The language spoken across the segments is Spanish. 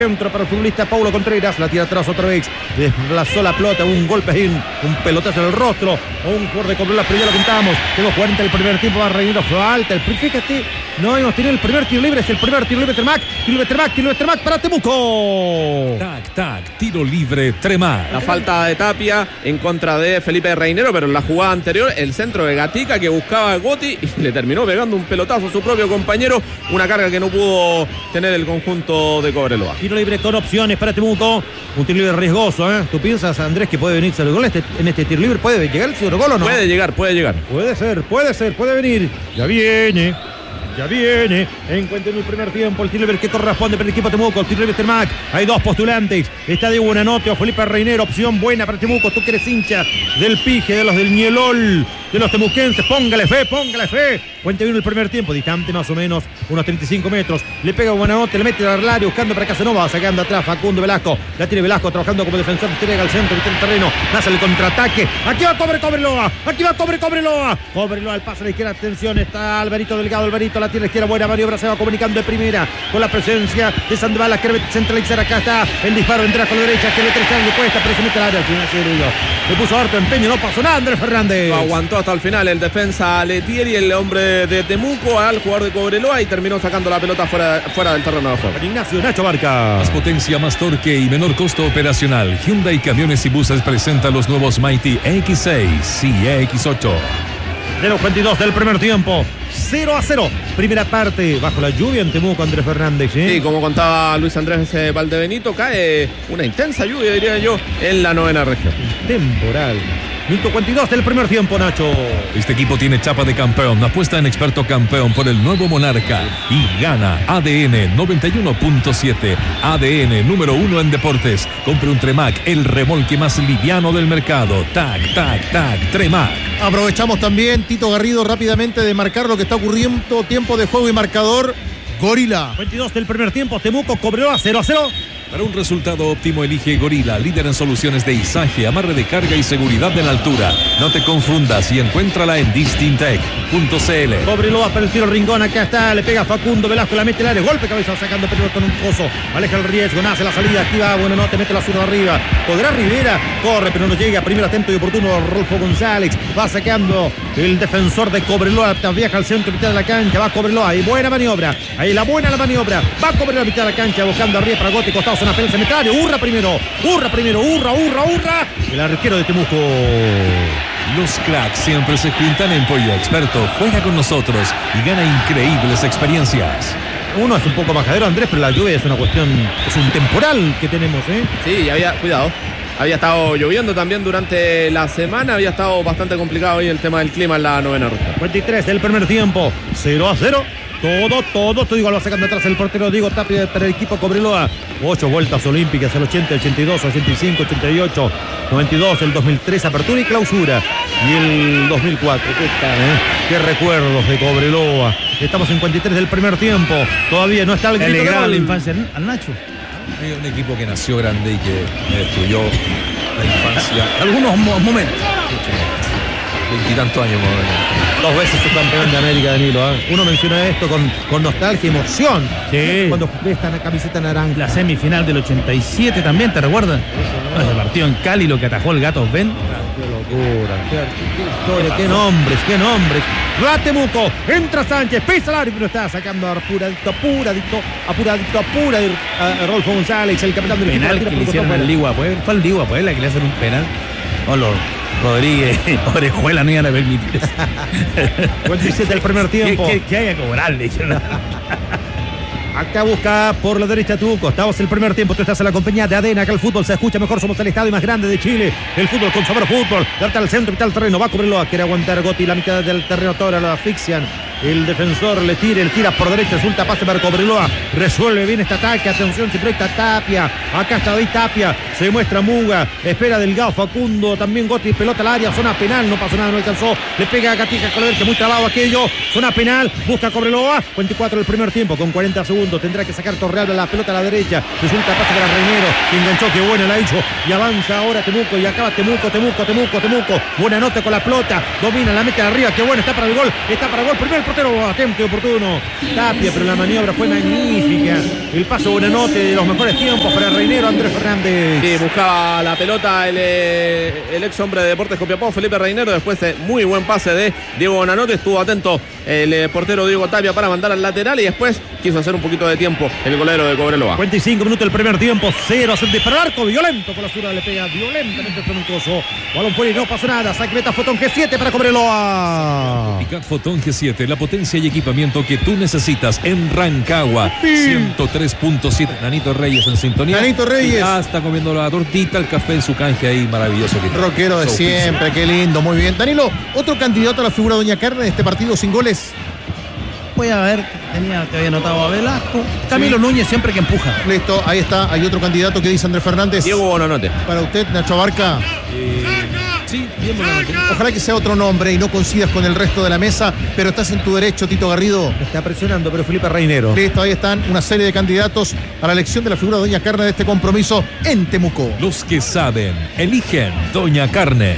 Centro para el futbolista Paulo Contreras, la tira atrás otra vez, desplazó la pelota, un golpe ahí, un pelotazo en el rostro, o un jugador de Cobreloa, pero ya lo contamos, tengo 40 el primer tiempo, va Reinero, falta, fíjate, no hemos tenido el primer tiro libre, es el primer tiro libre Tremac, tiro libre Tremac para Temuco. Tac, tiro libre Tremac. La falta de Tapia en contra de Felipe Reinero, pero en la jugada anterior, el centro de Gatica que buscaba a Gotti y le terminó pegando un pelotazo a su propio compañero, una carga que no pudo tener el conjunto de Cobreloa. Tiro libre con opciones para Temuco. Un tiro libre riesgoso, ¿eh? ¿Tú piensas, Andrés, que puede venirse el gol en este tiro libre? ¿Puede llegar el segundo gol o no? Puede llegar. Puede ser, puede venir. Ya viene. Encuentra en el primer tiempo el tiro libre que corresponde para el equipo Temuco. El tiro libre Tremac. Hay dos postulantes. Está de Buenanote o Felipe Reinero. Opción buena para Temuco. Tú que eres hincha del Pije, de los del Ñelol, de los temuquenses. Póngale fe. Cuenta bien el primer tiempo. Distante más o menos, unos 35 metros. Le pega a Buenanote, le mete al área buscando para Casanova. Sacando atrás Facundo Velasco. La tiene Velasco trabajando como defensor. Entrega al centro, mete el terreno. Nace el contraataque. Aquí va Cobreloa. Cobreloa al pase a la izquierda. Atención, está Alvarito Delgado. La tiene a la izquierda, buena maniobra, se va comunicando de primera con la presencia de Sandoval, quiere centralizar, acá está el disparo, entra con la derecha, que le cuesta, pero se mete al área, al final le puso harto empeño, no pasó nada Andrés Fernández. Lo aguantó hasta el final el defensa Letieri, el hombre de Temuco, al jugador de Cobreloa y terminó sacando la pelota fuera del terreno de juego. Ignacio Nacho Barca. Más potencia, más torque y menor costo operacional. Hyundai Camiones y Buses presenta los nuevos Mighty X6 y X8. De los 22 del primer tiempo, 0-0. Primera parte, bajo la lluvia en Temuco, Andrés Fernández. Sí, como contaba Luis Andrés Valdebenito, cae una intensa lluvia, diría yo, en la novena región. Temporal. Minuto 42 del primer tiempo, Nacho. Este equipo tiene chapa de campeón. Apuesta en experto campeón por el nuevo Monarca y gana. ADN 91.7. ADN número 1 en deportes. Compre un Tremac, el remolque más liviano del mercado. Tac, Tremac. Aprovechamos también, Tito Garrido, rápidamente de marcar lo que está ocurriendo. Tiempo de juego y marcador. Gorila. 22 del primer tiempo, Temuco, Cobreloa 0-0. Para un resultado óptimo elige Gorila, líder en soluciones de izaje, amarre de carga y seguridad en altura. No te confundas y encuéntrala en distintec.cl. Cobreloa para el tiro Rincón, acá está, le pega Facundo Velasco, la mete el área, golpe cabeza sacando pelota en un pozo, aleja el riesgo, nace la salida, aquí va, bueno, no te mete la zurda arriba, podrá Rivera, corre pero no llega, primer atento y oportuno Rolfo González, va sacando el defensor de Cobreloa, viaja al centro, mitad de la cancha, va Cobreloa, y buena maniobra, ahí la maniobra, va Cobreloa a mitad de la cancha, buscando arriba para Gotti, costado una pelea cementerio, hurra primero, el arquero de Temuco. Los cracks siempre se juntan en Pollo Experto. Juega con nosotros y gana increíbles experiencias. Uno es un poco majadero, Andrés, pero la lluvia es una cuestión, es un temporal que tenemos, ¿eh? Sí, cuidado. Había estado lloviendo también durante la semana, había estado bastante complicado hoy el tema del clima en la novena región. 23 del primer tiempo, 0-0. Todo igual va sacando atrás el portero Diego Tapia para el equipo Cobreloa. 8 vueltas olímpicas, el 80, 82, 85, 88, 92, el 2003, apertura y clausura. Y el 2004, qué recuerdos de Cobreloa. Estamos en 53 del primer tiempo. Todavía no está el grito de la infancia al Nacho. Hay un equipo que nació grande y que destruyó la infancia. Algunos momentos. 20 y tantos años, Dos veces subcampeón de América, Danilo. Uno menciona esto con nostalgia y emoción. Sí. Cuando ves esta camiseta naranja. La semifinal del 87 también, ¿te recuerdan? Ese partido en Cali, lo que atajó el Gato Ben. Qué locura, qué historia, qué nombres. Va Temuco, entra Sánchez, pisa el árbitro, está sacando apuradito a Rolfo González, el capitán del equipo. Penal que le hicieron al Ligua Puebla. Fue al Ligua Puebla que le hacen un penal. Rodríguez, Orejuela no iban a permitir eso. 47 del primer tiempo. Que haya que cobrarle. Acá busca por la derecha Temuco. Estamos en el primer tiempo. Tú estás en la compañía de ADN. Acá el fútbol se escucha mejor. Somos el estadio más grande de Chile. El fútbol con sabor fútbol. Darte al centro, mitad del terreno. Va a cubrirlo. Quiere aguantar Gotti. La mitad del terreno. Toda la asfixian. El defensor le tira por derecha. Resulta pase para Cobreloa. Resuelve bien este ataque. Atención, se proyecta Tapia. Acá está David Tapia. Se muestra Muga. Espera Delgado, Facundo. También Gotti. Pelota al área. Zona penal. No pasó nada. No alcanzó. Le pega a Gatica con la derecha. Muy trabado aquello. Zona penal. Busca Cobreloa. 24 del primer tiempo. Con 40 segundos. Tendrá que sacar Torreal la pelota a la derecha. Resulta pase para Reinero. Que enganchó. Qué buena la hizo. Y avanza ahora Temuco. Y acaba Temuco. Buena nota con la pelota. Domina. La mete arriba. Qué buena. Está para el gol. Primero portero atento y oportuno. Tapia, pero la maniobra fue magnífica. El paso Buenanote de los mejores tiempos para el reinero Andrés Fernández. Sí, buscaba la pelota el ex hombre de Deportes Copiapó, Felipe Reinero. Después de muy buen pase de Diego Buenanote. Estuvo atento el portero Diego Tapia para mandar al lateral y después quiso hacer un poquito de tiempo el golero de Cobreloa. 55 minutos del primer tiempo, 0 a 0 disparo al arco, violento por la zurda, le pega violentamente Troncoso. Balón fuera y no pasó nada. Saque meta Fotón G7 para Cobreloa. Picar Fotón G7, la potencia y equipamiento que tú necesitas en Rancagua. 103.7. Nanito Reyes en sintonía. Nanito Reyes. Ya está comiendo la tortita, el café en su canje ahí maravilloso. Rockero de siempre, qué lindo, muy bien. Danilo, otro candidato a la figura Doña Carne de este partido sin goles. Voy a ver, te había notado a Velasco. Camilo Núñez siempre que empuja. Listo, ahí está. Hay otro candidato que dice Andrés Fernández. Diego Buenanote. Para usted, Nacho Abarca. Sí, bien Buenanote. Ojalá que sea otro nombre y no coincidas con el resto de la mesa, pero estás en tu derecho, Tito Garrido. Está presionando, pero Felipe Reinero. Listo, ahí están una serie de candidatos a la elección de la figura Doña Carne de este compromiso en Temuco. Los que saben, eligen Doña Carne.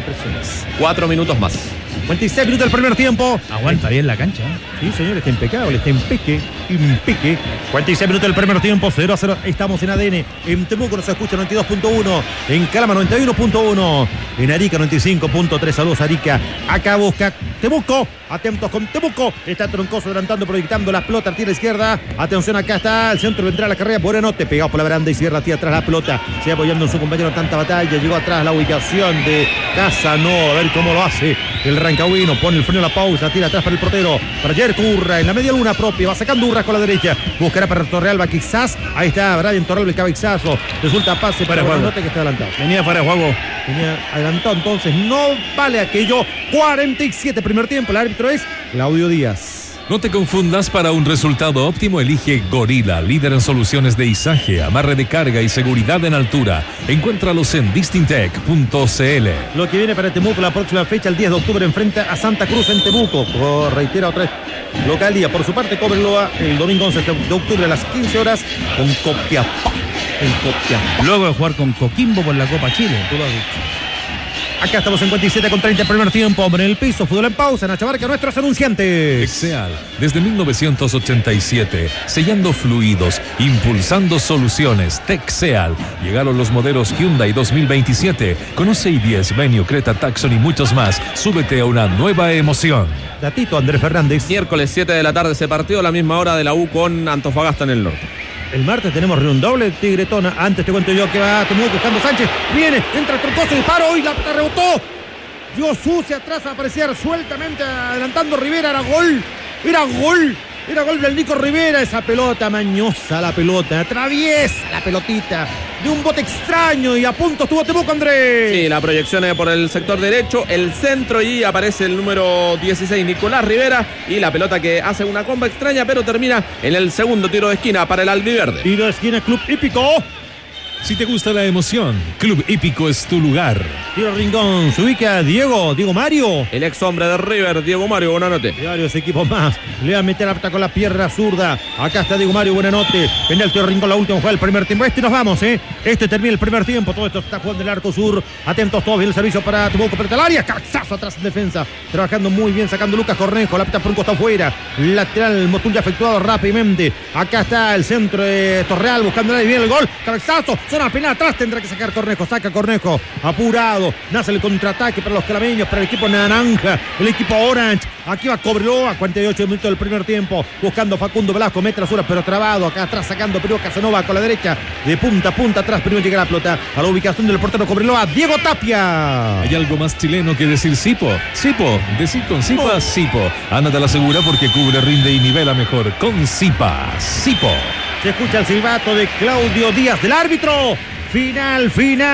4 minutos más. 56 minutos del primer tiempo. Aguanta bien la cancha. Sí, señor, está impecable, está impeque. 46 minutos del primer tiempo, 0 a 0. Estamos en ADN. En Temuco nos escucha 92.1. En Calama 91.1. En Arica 95.3. Saludos Arica. Acá busca Temuco. Atentos con Temuco. Está Troncoso adelantando, proyectando la pelota. Tira izquierda. Atención, acá está el centro. Vendrá la carrera. Buenanote. Pegado por la baranda y cierra. Tira atrás la pelota. Se apoyando en su compañero en tanta batalla. Llegó atrás la ubicación de Casanova. A ver cómo lo hace el rancagüino. Pone el freno a la pausa. Tira atrás para el portero. Para Jerko Urra. En la media luna propia. Va sacando Urra con la derecha. Buscará para Torrealba quizás. Ahí está Brian Torrealba, el cabezazo. Resulta pase para Buenanote que está adelantado. Venía fuera de juego. Venía adelantado, entonces no vale aquello. 47 primer tiempo. El árbitro es Claudio Díaz. No te confundas, para un resultado óptimo elige Gorila, líder en soluciones de izaje, amarre de carga y seguridad en altura. Encuéntralos en distintec.cl. Lo que viene para Temuco la próxima fecha, el 10 de octubre, enfrenta a Santa Cruz en Temuco. Reitera otra vez localía. Por su parte, Cobreloa el domingo 11 de octubre a las 15 horas con Copiapó. Luego de jugar con Coquimbo por la Copa Chile. Tú lo has dicho. Acá estamos en 57 con 30 primer tiempo. Hombre en el piso, fútbol en pausa. Nacho Abarca, nuestros anunciantes. Texeal, desde 1987, sellando fluidos, impulsando soluciones. Texeal, llegaron los modelos Hyundai 2027. Conoce i10, Venue, Creta, Tucson y muchos más. Súbete a una nueva emoción. Datito, Andrés Fernández. Miércoles 7 de la tarde se partió a la misma hora de la U con Antofagasta en el norte. El martes tenemos reunión doble, Tigretona. Antes te cuento yo que va Temuco buscando Sánchez. Viene, entra Troncoso, disparo y la pelota rebotó. Dio sucia atrás a aparecer sueltamente, adelantando Rivera. Era gol. Era gol del Nico Rivera. Esa pelota mañosa, la pelota. Atraviesa la pelotita de un bote extraño y a punto estuvo Temuco, Andrés. Sí, la proyección es por el sector derecho, el centro, y aparece el número 16, Nicolás Rivera, y la pelota que hace una comba extraña, pero termina en el segundo tiro de esquina para el albiverde. Tiro de esquina, Club Hípico. Si te gusta la emoción, Club Hípico es tu lugar. Tiro Rincón, se ubica Diego Mario. El ex hombre de River, Diego Mario, Buenanote. De varios equipos más. Le va a meter la pelota con la pierna zurda. Acá está Diego Mario, Buenanote. Penal Tiro Rincón, la última jugada del primer tiempo. Nos vamos, Este termina el primer tiempo. Todo esto está jugando el arco sur. Atentos todos, bien el servicio para Temuco, frente al área. Cazazo atrás en defensa. Trabajando muy bien, sacando Lucas Cornejo. La pelota por un costado afuera. Lateral, Motulla efectuado rápidamente. Acá está el centro de Torreal, buscando bien el gol. Cabezazo. Zona penal atrás, tendrá que sacar Cornejo. Saca Cornejo. Apurado. Nace el contraataque para los calameños, para el equipo naranja, el equipo orange. Aquí va Cobreloa, 48 minutos del primer tiempo. Buscando Facundo Velasco, mete la pero trabado. Acá atrás sacando primero Casanova con la derecha. De punta a punta atrás. Primero llega la pelota a la ubicación del portero Cobreloa, Diego Tapia. ¿Hay algo más chileno que decir Sipo? Sipo, decir con Sipa, Sipo. Ándate a la segura porque cubre, rinde y nivela mejor con Sipa. Sipo. Se escucha el silbato de Claudio Díaz, del árbitro. Final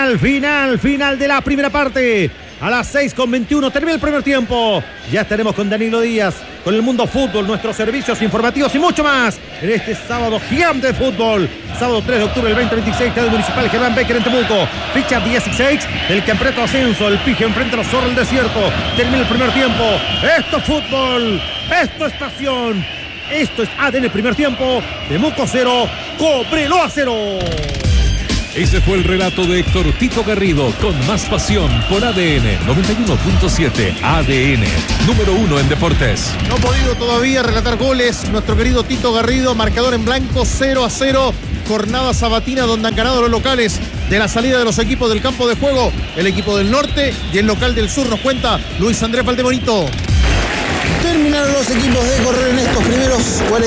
de la primera parte. A las 6:21 termina el primer tiempo. Ya estaremos con Danilo Díaz, con el Mundo Fútbol, nuestros servicios informativos y mucho más en este sábado gigante de fútbol. Sábado 3 de octubre del 2026, Estadio Municipal Germán Becker en Temuco. Ficha 16 del campeonato ascenso. El Pige enfrenta a los Zorros del Desierto. Termina el primer tiempo. Esto es fútbol. Esto es pasión. Esto es ADN primer tiempo. Temuco 0, Cobreloa 0. Ese fue el relato de Héctor Tito Garrido con más pasión por ADN 91.7. ADN, número 1 en deportes. No ha podido todavía relatar goles nuestro querido Tito Garrido, marcador en blanco 0-0. Jornada sabatina donde han ganado los locales de la salida de los equipos del campo de juego, el equipo del norte y el local del sur, nos cuenta Luis Andrés Valdebenito. Terminaron los equipos de correr en estos primeros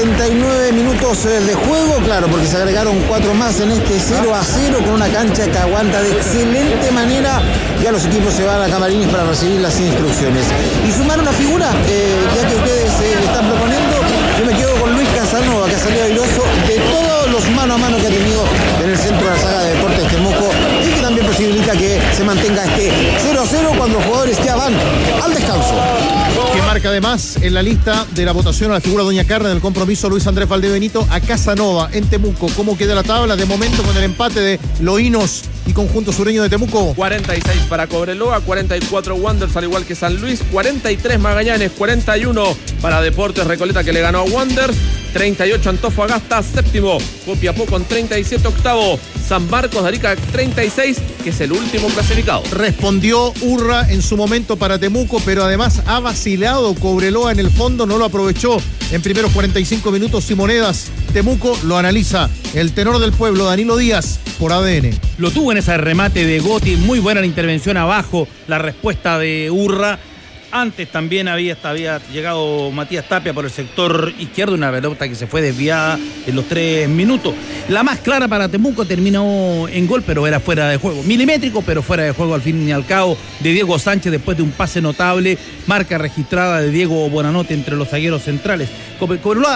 49 minutos de juego, claro, porque se agregaron 4 más en este 0-0 con una cancha que aguanta de excelente manera. Ya los equipos se van a camarines para recibir las instrucciones. Y sumar una figura, ya que ustedes están proponiendo, yo me quedo con Luis Casanova, que ha salido airoso de todos los mano a mano que ha tenido en el centro de la saga de Deportes Temuco y que también posibilita que se mantenga este 0-0 cuando los jugadores ya van al descanso. Que marca además en la lista de la votación a la figura Doña Carne del compromiso Luis Andrés Valdebenito a Casanova en Temuco. ¿Cómo queda la tabla de momento con el empate de Loínos y conjunto sureño de Temuco? 46 para Cobreloa, 44 Wanderers al igual que San Luis, 43 Magallanes, 41 para Deportes Recoleta que le ganó a Wanderers, 38 Antofagasta, séptimo, Copiapó con 37, octavo, San Marcos de Arica 36, que es el último clasificado. Respondió Urra en su momento para Temuco, pero además ha vacilado Cobreloa en el fondo, no lo aprovechó en primeros 45 minutos y monedas. Temuco lo analiza el tenor del pueblo, Danilo Díaz, por ADN. Lo tuvo en ese remate de Gotti, muy buena la intervención abajo, la respuesta de Urra. Antes también había llegado Matías Tapia por el sector izquierdo, una pelota que se fue desviada en los 3 minutos. La más clara para Temuco terminó en gol, pero era fuera de juego. Milimétrico, pero fuera de juego al fin y al cabo, de Diego Sánchez después de un pase notable. Marca registrada de Diego Buenanote entre los zagueros centrales. Cobreloa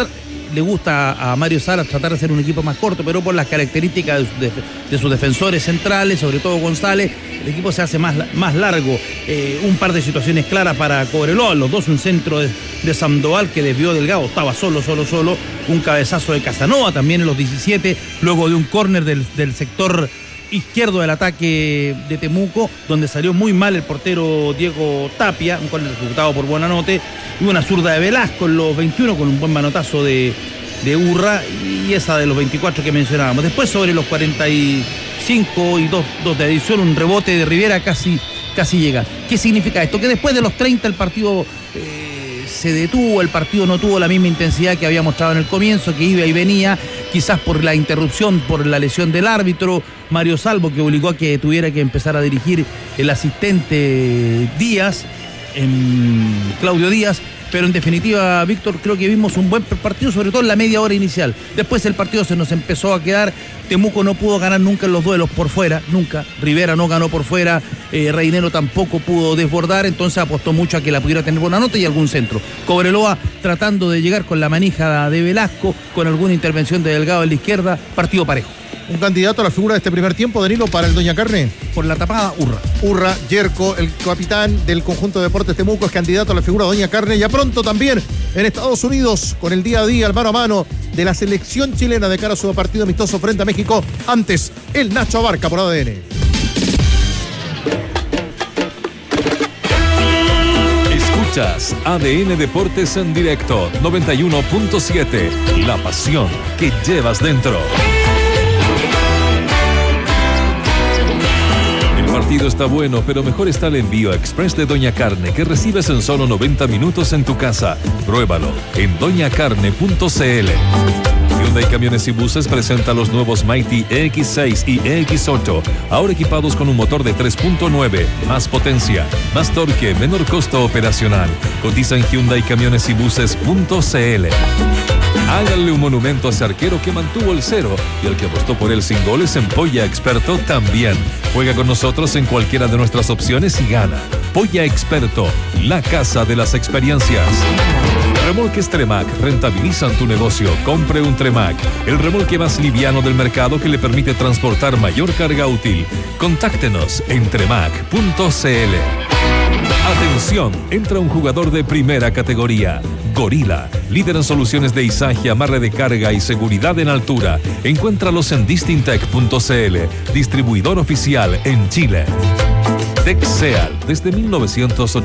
le gusta a Mario Salas tratar de hacer un equipo más corto, pero por las características de sus defensores centrales, sobre todo González, el equipo se hace más largo. Un par de situaciones claras para Cobreloa, los dos un centro de Sandoval que desvió Delgado, estaba solo, un cabezazo de Casanova también en los 17, luego de un córner del sector izquierdo del ataque de Temuco, donde salió muy mal el portero Diego Tapia, un córner ejecutado por Buenanote, y una zurda de Velasco en los 21 con un buen manotazo de Urra, y esa de los 24 que mencionábamos. Después sobre los 45 y 2 de adición, un rebote de Rivera casi llega. ¿Qué significa esto? Que después de los 30 el partido se detuvo, el partido no tuvo la misma intensidad que había mostrado en el comienzo, que iba y venía, quizás por la interrupción, por la lesión del árbitro Mario Salvo, que obligó a que tuviera que empezar a dirigir el asistente Díaz, Claudio Díaz. Pero en definitiva, Víctor, creo que vimos un buen partido, sobre todo en la media hora inicial. Después el partido se nos empezó a quedar. Temuco no pudo ganar nunca en los duelos por fuera, nunca. Rivera no ganó por fuera, Reinero tampoco pudo desbordar, entonces apostó mucho a que la pudiera tener Buenanote y algún centro. Cobreloa tratando de llegar con la manija de Velasco, con alguna intervención de Delgado en la izquierda, partido parejo. Un candidato a la figura de este primer tiempo, Danilo, para el Doña Carne. Por la tapada, Urra, Yerko, el capitán del conjunto de Deportes Temuco, es candidato a la figura de Doña Carne. Ya pronto también en Estados Unidos, con el día a día, el mano a mano de la selección chilena de cara a su partido amistoso frente a México. Antes, el Nacho Abarca por ADN. Escuchas ADN Deportes en directo, 91.7. La pasión que llevas dentro. El partido está bueno, pero mejor está el envío express de Doña Carne, que recibes en solo 90 minutos en tu casa. Pruébalo en doñacarne.cl. Hyundai Camiones y Buses presenta los nuevos Mighty EX6 y EX8, ahora equipados con un motor de 3.9, más potencia, más torque, menor costo operacional. Cotiza en HyundaiCamionesYBuses.cl. Háganle un monumento a ese arquero que mantuvo el 0 y el que apostó por él sin goles en Polla Experto también. Juega con nosotros en cualquiera de nuestras opciones y gana. Polla Experto, la casa de las experiencias. Remolques Tremac rentabilizan tu negocio. Compre un Tremac, el remolque más liviano del mercado que le permite transportar mayor carga útil. Contáctenos en tremac.cl. Atención, entra un jugador de primera categoría. Gorila, líder en soluciones de izaje, amarre de carga y seguridad en altura. Encuéntralos en distintec.cl, distribuidor oficial en Chile. Texeal, desde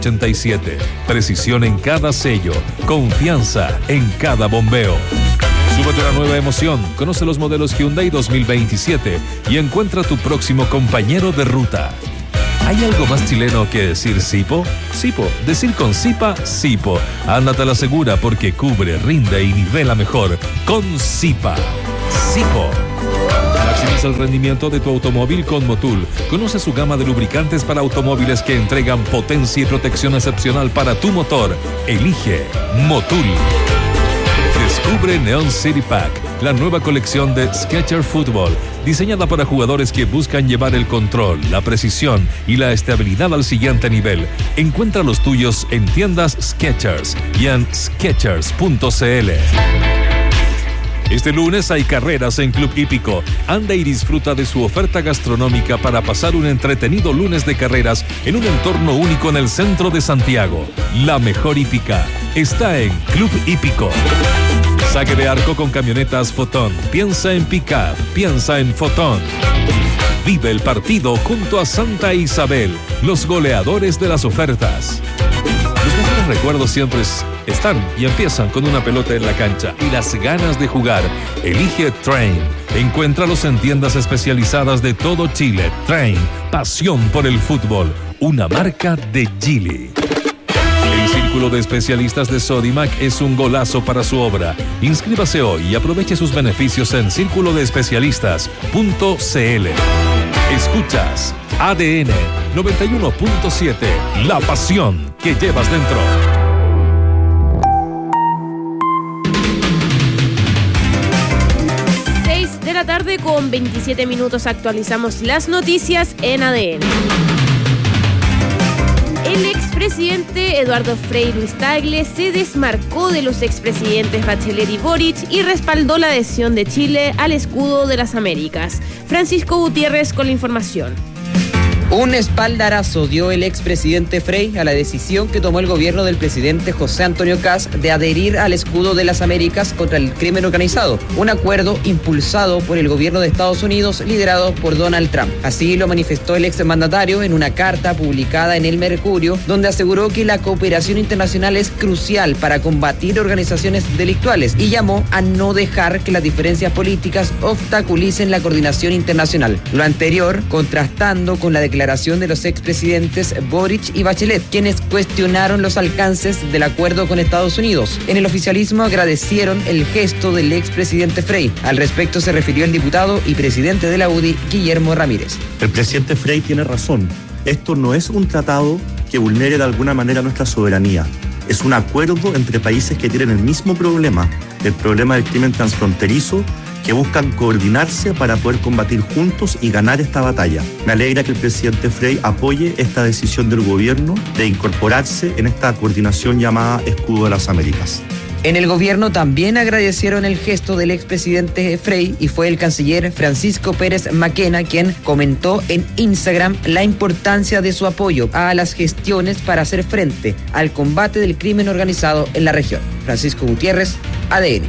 1987. Precisión en cada sello, confianza en cada bombeo. Súbete a una nueva emoción, conoce los modelos Hyundai 2027 y encuentra tu próximo compañero de ruta. ¿Hay algo más chileno que decir Sipo? Sipo, decir con Sipa, Sipo. Ándate a la segura porque cubre, rinde y nivela mejor con Sipa. Sipo. Maximiza el rendimiento de tu automóvil con Motul. Conoce su gama de lubricantes para automóviles que entregan potencia y protección excepcional para tu motor. Elige Motul. Descubre Neon City Pack, la nueva colección de Skechers Football, diseñada para jugadores que buscan llevar el control, la precisión y la estabilidad al siguiente nivel. Encuentra los tuyos en tiendas Skechers y en skechers.cl. Este lunes hay carreras en Club Hípico. Anda y disfruta de su oferta gastronómica para pasar un entretenido lunes de carreras en un entorno único en el centro de Santiago. La mejor hípica está en Club Hípico. Saque de arco con camionetas Fotón. Piensa en pick-up, piensa en Fotón. Vive el partido junto a Santa Isabel, los goleadores de las ofertas. Los mejores recuerdos siempre están y empiezan con una pelota en la cancha y las ganas de jugar. Elige Train. Encuéntralos en tiendas especializadas de todo Chile. Train, pasión por el fútbol. Una marca de Geely. El Círculo de Especialistas de Sodimac es un golazo para su obra. Inscríbase hoy y aproveche sus beneficios en circulodespecialistas.cl. Escuchas ADN 91.7, la pasión que llevas dentro. 6 de la tarde con 27 minutos actualizamos las noticias en ADN. El expresidente Eduardo Frei Ruiz-Tagle se desmarcó de los expresidentes Bachelet y Boric y respaldó la adhesión de Chile al escudo de las Américas. Francisco Gutiérrez con la información. Un espaldarazo dio el expresidente Frei a la decisión que tomó el gobierno del presidente José Antonio Kast de adherir al escudo de las Américas contra el crimen organizado, un acuerdo impulsado por el gobierno de Estados Unidos liderado por Donald Trump. Así lo manifestó el exmandatario en una carta publicada en El Mercurio, donde aseguró que la cooperación internacional es crucial para combatir organizaciones delictuales y llamó a no dejar que las diferencias políticas obstaculicen la coordinación internacional. Lo anterior contrastando con la declaración de los expresidentes Boric y Bachelet, quienes cuestionaron los alcances del acuerdo con Estados Unidos. En el oficialismo agradecieron el gesto del expresidente Frei. Al respecto se refirió el diputado y presidente de la UDI, Guillermo Ramírez. El presidente Frei tiene razón. Esto no es un tratado que vulnere de alguna manera nuestra soberanía. Es un acuerdo entre países que tienen el mismo problema, el problema del crimen transfronterizo, que buscan coordinarse para poder combatir juntos y ganar esta batalla. Me alegra que el presidente Frei apoye esta decisión del gobierno de incorporarse en esta coordinación llamada Escudo de las Américas. En el gobierno también agradecieron el gesto del expresidente Frei y fue el canciller Francisco Pérez Maquena quien comentó en Instagram la importancia de su apoyo a las gestiones para hacer frente al combate del crimen organizado en la región. Francisco Gutiérrez, ADN.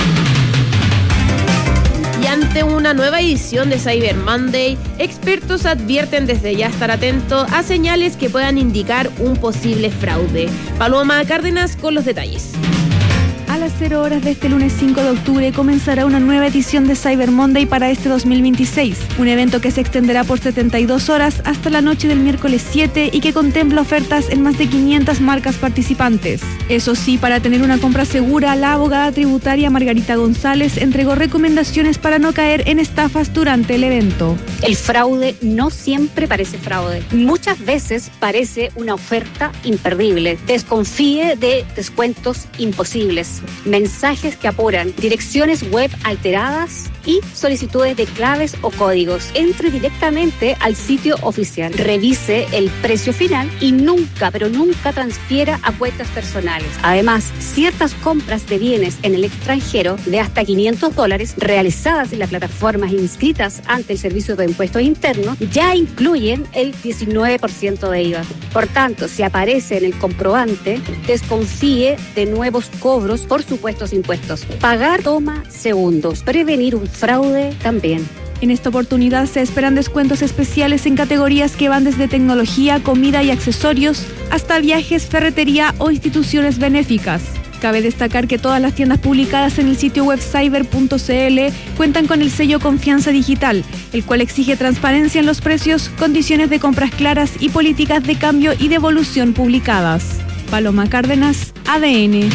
Y ante una nueva edición de Cyber Monday, expertos advierten desde ya estar atentos a señales que puedan indicar un posible fraude. Paloma Cárdenas con los detalles. A las 0 horas de este lunes 5 de octubre comenzará una nueva edición de Cyber Monday para este 2026, un evento que se extenderá por 72 horas hasta la noche del miércoles 7 y que contempla ofertas en más de 500 marcas participantes. Eso sí, para tener una compra segura, la abogada tributaria Margarita González entregó recomendaciones para no caer en estafas durante el evento. El fraude no siempre parece fraude. Muchas veces parece una oferta imperdible. Desconfíe de descuentos imposibles, mensajes que apuran, direcciones web alteradas y solicitudes de claves o códigos. Entre directamente al sitio oficial, revise el precio final y nunca, pero nunca transfiera a cuentas personales. Además, ciertas compras de bienes en el extranjero de hasta $500 realizadas en las plataformas inscritas ante el Servicio de Impuestos Internos ya incluyen el 19% de IVA. Por tanto, si aparece en el comprobante, desconfíe de nuevos cobros por supuestos impuestos. Pagar toma segundos. Prevenir un fraude también. En esta oportunidad se esperan descuentos especiales en categorías que van desde tecnología, comida y accesorios hasta viajes, ferretería o instituciones benéficas. Cabe destacar que todas las tiendas publicadas en el sitio web cyber.cl cuentan con el sello Confianza Digital, el cual exige transparencia en los precios, condiciones de compras claras y políticas de cambio y devolución publicadas. Paloma Cárdenas, ADN.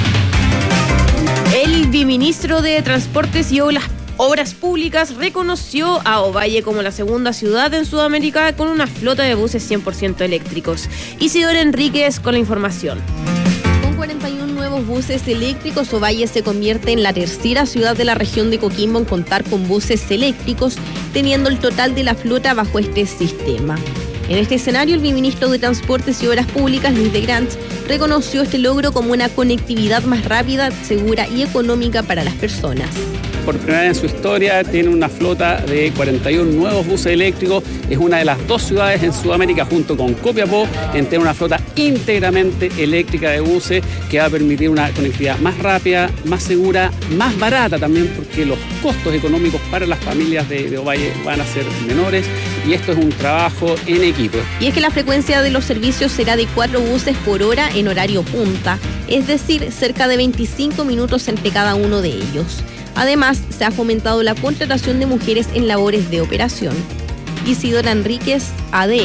El viceministro de Transportes y Obras Públicas reconoció a Ovalle como la segunda ciudad en Sudamérica con una flota de buses 100% eléctricos. Isidora Enríquez con la información. Con 41 nuevos buses eléctricos, Ovalle se convierte en la tercera ciudad de la región de Coquimbo en contar con buses eléctricos, teniendo el total de la flota bajo este sistema. En este escenario, el viceministro de Transportes y Obras Públicas, Luis de Grant, reconoció este logro como una conectividad más rápida, segura y económica para las personas. Por primera vez en su historia tiene una flota de 41 nuevos buses eléctricos. Es una de las 2 ciudades en Sudamérica, junto con Copiapó, en tener una flota íntegramente eléctrica de buses que va a permitir una conectividad más rápida, más segura, más barata también, porque los costos económicos para las familias de Ovalle van a ser menores, y esto es un trabajo en equipo. Y es que la frecuencia de los servicios será de 4 buses por hora en horario punta, es decir, cerca de 25 minutos entre cada uno de ellos. Además, se ha fomentado la contratación de mujeres en labores de operación. Isidora Enríquez, ADN.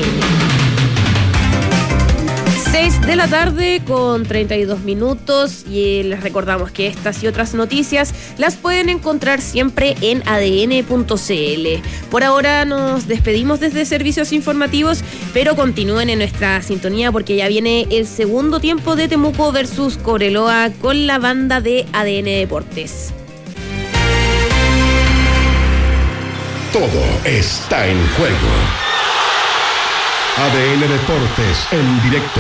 6 de la tarde con 32 minutos y les recordamos que estas y otras noticias las pueden encontrar siempre en adn.cl. Por ahora nos despedimos desde Servicios Informativos, pero continúen en nuestra sintonía porque ya viene el segundo tiempo de Temuco versus Cobreloa con la banda de ADN Deportes. Todo está en juego. ADN Deportes en directo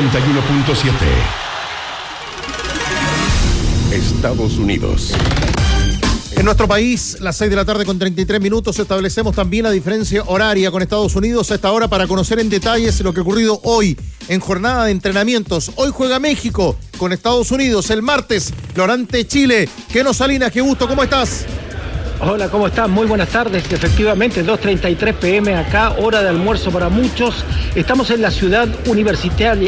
91.7. Estados Unidos. En nuestro país, las 6 de la tarde con 33 minutos, establecemos también la diferencia horaria con Estados Unidos a esta hora para conocer en detalles lo que ha ocurrido hoy en jornada de entrenamientos. Hoy juega México con Estados Unidos, el martes, Lorante Chile. Keno Salinas, qué gusto, ¿cómo estás? Hola, ¿cómo están? Muy buenas tardes. Efectivamente, 2:33 p.m. acá, hora de almuerzo para muchos. Estamos en la ciudad universitaria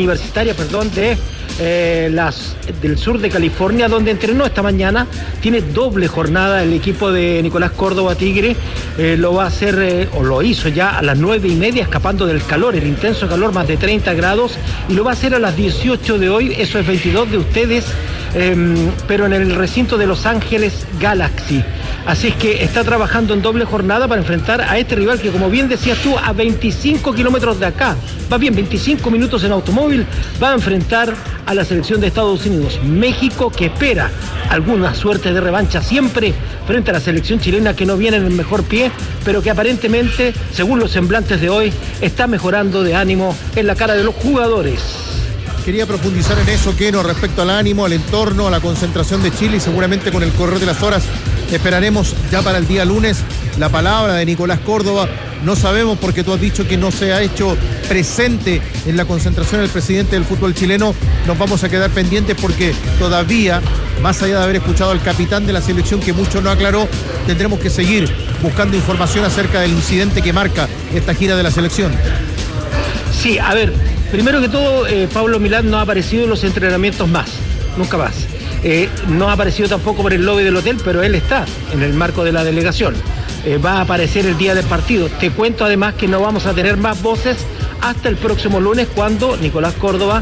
del sur de California, donde entrenó esta mañana. Tiene doble jornada el equipo de Nicolás Córdoba Tigre. Lo va a hacer, o lo hizo ya a las 9:30, escapando del calor, el intenso calor, más de 30 grados. Y lo va a hacer a las 18 de hoy, eso es 22 de ustedes, pero en el recinto de Los Ángeles Galaxy. Así es que está trabajando en doble jornada para enfrentar a este rival que, como bien decías tú, a 25 kilómetros de acá, va bien, 25 minutos en automóvil, va a enfrentar a la selección de Estados Unidos. México, que espera alguna suerte de revancha siempre frente a la selección chilena, que no viene en el mejor pie, pero que aparentemente, según los semblantes de hoy, está mejorando de ánimo en la cara de los jugadores. Quería profundizar en eso, Keno, respecto al ánimo, al entorno, a la concentración de Chile, y seguramente con el correr de las horas esperaremos ya para el día lunes la palabra de Nicolás Córdoba. No sabemos, porque tú has dicho que no se ha hecho presente en la concentración el presidente del fútbol chileno. Nos vamos a quedar pendientes porque todavía, más allá de haber escuchado al capitán de la selección, que mucho no aclaró, tendremos que seguir buscando información acerca del incidente que marca esta gira de la selección. Sí, a ver, primero que todo, Pablo Milad no ha aparecido en los entrenamientos más, nunca más. No ha aparecido tampoco por el lobby del hotel, pero él está en el marco de la delegación. Va a aparecer el día del partido. Te cuento además que no vamos a tener más voces hasta el próximo lunes, cuando Nicolás Córdoba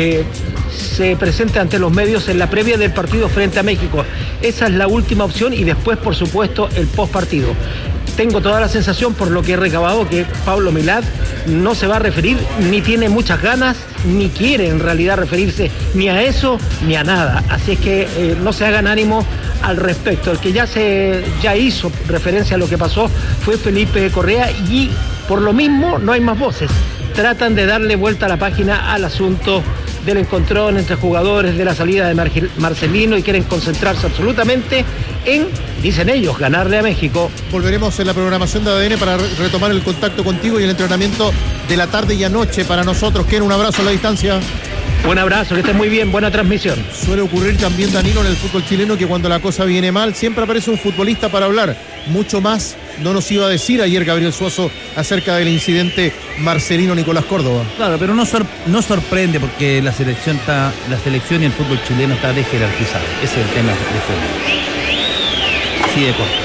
se presente ante los medios en la previa del partido frente a México. Esa es la última opción, y después, por supuesto, el postpartido. Tengo toda la sensación, por lo que he recabado, que Pablo Milad no se va a referir, ni tiene muchas ganas, ni quiere en realidad referirse ni a eso ni a nada. Así es que no se hagan ánimo al respecto. El que ya hizo referencia a lo que pasó fue Felipe Correa, y por lo mismo no hay más voces. Tratan de darle vuelta a la página al asunto del encontrón entre jugadores, de la salida de Marcelino, y quieren concentrarse absolutamente en, dicen ellos, ganarle a México. Volveremos en la programación de ADN para retomar el contacto contigo y el entrenamiento de la tarde y anoche para nosotros. Ken, un abrazo a la distancia. Un abrazo, que estés muy bien, buena transmisión. Suele ocurrir también, Danilo, en el fútbol chileno que cuando la cosa viene mal siempre aparece un futbolista para hablar. Mucho más no nos iba a decir ayer Gabriel Suazo acerca del incidente Marcelino Nicolás Córdoba. Claro, pero no sorprende porque la selección y el fútbol chileno está desjerarquizado. Ese es el tema de fútbol. Sí, de corto.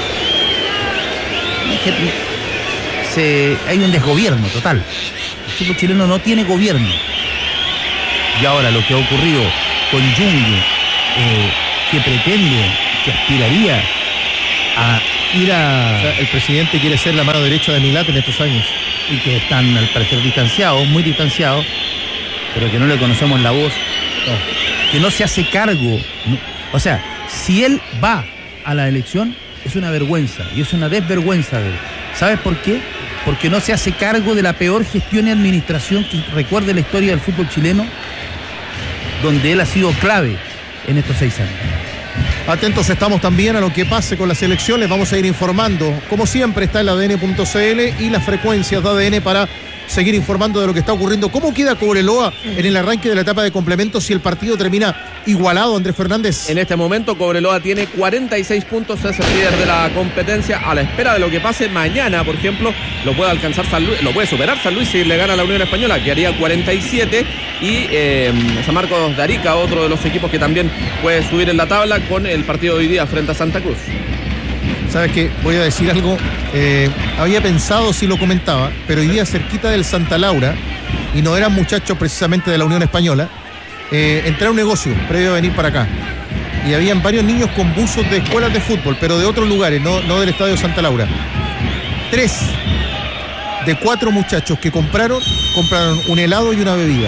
Hay un desgobierno total. El fútbol chileno no tiene gobierno. Y ahora lo que ha ocurrido con Junge, que pretende, que aspiraría a ir a... O sea, el presidente quiere ser la mano derecha de Milat en estos años. Y que están al parecer distanciados, muy distanciados, pero que no le conocemos la voz. No. Que no se hace cargo. No. O sea, si él va a la elección, es una vergüenza y es una desvergüenza de él. ¿Sabes por qué? Porque no se hace cargo de la peor gestión y administración que recuerde la historia del fútbol chileno, donde él ha sido clave en estos 6 años. Atentos estamos también a lo que pase con la selección. Les vamos a ir informando. Como siempre está el ADN.cl y las frecuencias de ADN para seguir informando de lo que está ocurriendo. ¿Cómo queda Cobreloa en el arranque de la etapa de complementos si el partido termina igualado, Andrés Fernández? En este momento Cobreloa tiene 46 puntos, es el líder de la competencia. A la espera de lo que pase mañana, por ejemplo, lo puede alcanzar San Luis, lo puede superar San Luis si le gana a la Unión Española, que haría 47, y San Marcos de Arica, otro de los equipos que también puede subir en la tabla con el partido de hoy día frente a Santa Cruz. ¿Sabes qué? Voy a decir algo. Había pensado si lo comentaba, pero hoy día cerquita del Santa Laura, y no eran muchachos precisamente de la Unión Española, entré a un negocio previo a venir para acá. Y habían varios niños con buzos de escuelas de fútbol, pero de otros lugares, no del Estadio Santa Laura. 3 de 4 muchachos que compraron un helado y una bebida.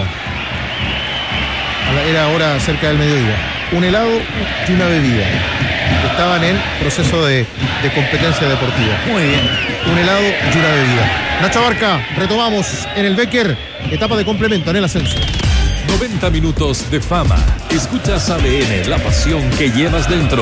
Era ahora cerca del mediodía. Un helado y una bebida. Estaban en proceso de competencia deportiva. Muy bien. Un helado y una bebida. Nacho Barca, retomamos en el Becker, etapa de complemento en el ascenso. 90 minutos de fama. Escuchas ADN, la pasión que llevas dentro.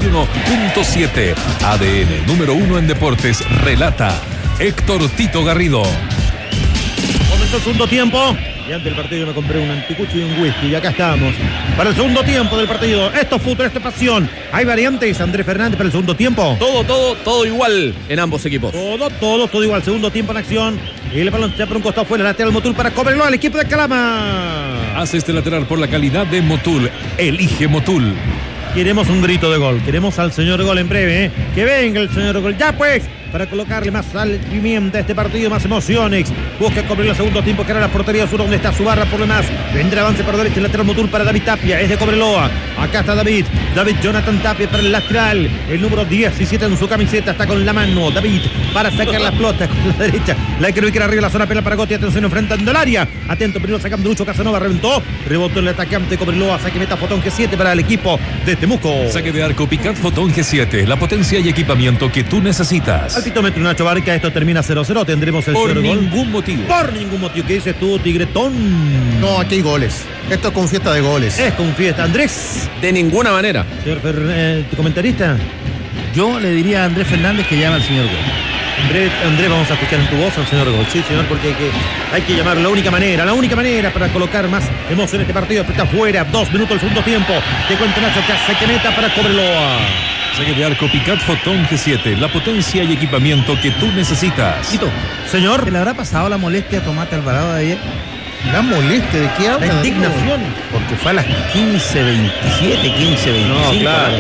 91.7. ADN, número 1 en deportes. Relata Héctor Tito Garrido. Comenzó el segundo tiempo. Y antes del partido yo me compré un anticucho y un whisky. Y acá estamos. Para el segundo tiempo del partido. Esto es fútbol, esto es pasión. ¿Hay variantes, Andrés Fernández, para el segundo tiempo? Todo igual en ambos equipos. Todo igual. Segundo tiempo en acción. Y el balón ya por un costado fuera. Lateral Motul para Cobreloa, el equipo de Calama. Hace este lateral por la calidad de Motul. Elige Motul. Queremos un grito de gol. Queremos al señor gol en breve, ¿eh? Que venga el señor gol. Ya pues, para colocarle más pimienta a este partido, más emociones. Busca Cobreloa el segundo tiempo, que era la portería sur donde está su barra por lo demás. Vendrá avance por derecha, el lateral Motul para David Tapia. Es de Cobreloa. Acá está David Jonathan Tapia para el lateral. El número 17 en su camiseta está con la mano. David para sacar la pelota con la derecha. La que no quiere arriba la zona pela para Gotti. Atención, enfrentando el área. Atento, primero sacando Lucho Casanova. Reventó. Rebotó el atacante Cobreloa. Saque meta Fotón G7 para el equipo de Temuco. Saque de arco Picat Fotón G7. La potencia y equipamiento que tú necesitas. Al pitómetro Nacho Barca, esto termina 0-0. Tendremos el por gol. ningún motivo. Por ningún motivo. ¿Qué dices tú, Tigretón? No, aquí hay goles. Esto es con fiesta de goles. Es con fiesta. Andrés. De ninguna manera. Señor comentarista. Yo le diría a Andrés Fernández que llame al señor Gol. Andrés, vamos a escuchar en tu voz al señor Gol. Sí, señor, porque hay que llamarlo. La única manera para colocar más emoción en este partido. Está fuera. 2 minutos del segundo tiempo. Te cuento, Nacho, que hace que meta para Cobreloa. Saque de arco Picat Fotón G7. La potencia y equipamiento que tú necesitas. Tito, señor. ¿Te le habrá pasado la molestia a Tomate Alvarado de ayer? ¿La molestia? ¿De qué habla? La indignación. Porque fue a las 15:27, 15:25. No, claro.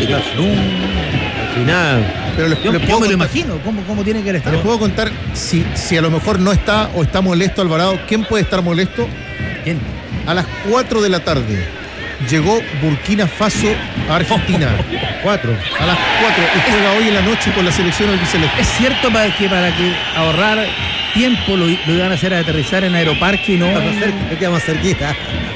Al final. Pero yo me lo imagino. ¿Cómo tiene que estar? Les puedo contar si a lo mejor no está o está molesto Alvarado. ¿Quién puede estar molesto? ¿Quién? A las 4 de la tarde llegó Burkina Faso a Argentina. 4. A las 4. Y juega hoy en la noche con la selección albiceleste. ¿Es cierto para que ahorrar tiempo lo iban a hacer a aterrizar en Aeroparque y no? Queda más cerquita.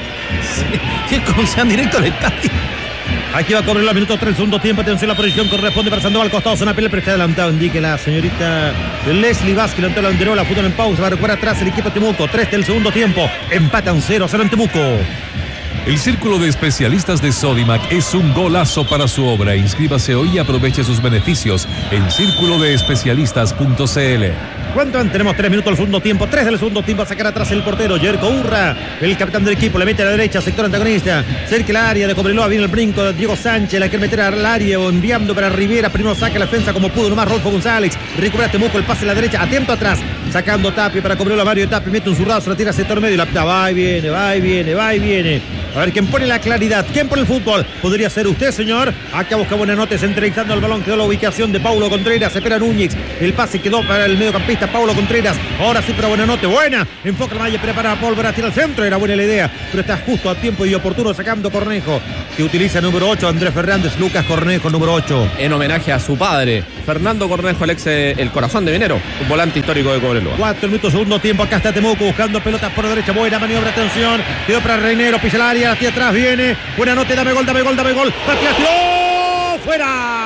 Sí, como sean directo al estadio. Aquí va a correr la minuto 3 del segundo tiempo. Atención, la posición corresponde para Sandoval. Costado, zona pelea, pero está adelantado. Indique la señorita Leslie Vázquez. Levantó la banderola, fútbol en pausa. Va a recuperar atrás el equipo de Temuco. 3 del segundo tiempo. Empatan 0-0 en Temuco. El Círculo de Especialistas de Sodimac es un golazo para su obra. Inscríbase hoy y aproveche sus beneficios en circulodeespecialistas.cl. ¿Cuánto van? Tenemos 3 minutos del segundo tiempo. 3 del segundo tiempo a sacar atrás el portero. Yerko Urra, el capitán del equipo. Le mete a la derecha, sector antagonista. Cerca el área de Cobreloa. Viene el brinco de Diego Sánchez. La quiere meter al área o enviando para Rivera. Primero saca la defensa como pudo. Nomás Rolfo González. Recupera Temuco. El pase a la derecha. Atento atrás. Sacando Tapia para Cobreloa. Mario Tapia mete un zurdazo. La tira a sector medio. La pita va y viene, va y viene, va y viene. A ver quién pone la claridad. ¿Quién pone el fútbol? Podría ser usted, señor. Acá busca Buenanote entrevistando al balón. Quedó la ubicación de Paulo Contreras. Espera Núñez. El pase quedó para el mediocampista Paulo Contreras. Ahora sí para Buenanote. Buena. Enfoca la malla. Prepara a Pólvora. Tira al centro. Era buena la idea. Pero está justo a tiempo y oportuno sacando Cornejo. Que utiliza el número 8. Andrés Fernández. Lucas Cornejo, número 8. En homenaje a su padre, Fernando Cornejo, el corazón de Minero. Un volante histórico de Cobreloa. 4 minutos, segundo tiempo. Acá está Temuco buscando pelotas por derecha. Buena maniobra. Atención. Quedó para Reinero. Pisa el área. Hacia atrás viene. Buenanote. Dame gol, dame gol, dame gol. ¡Tiró! ¡Fuera!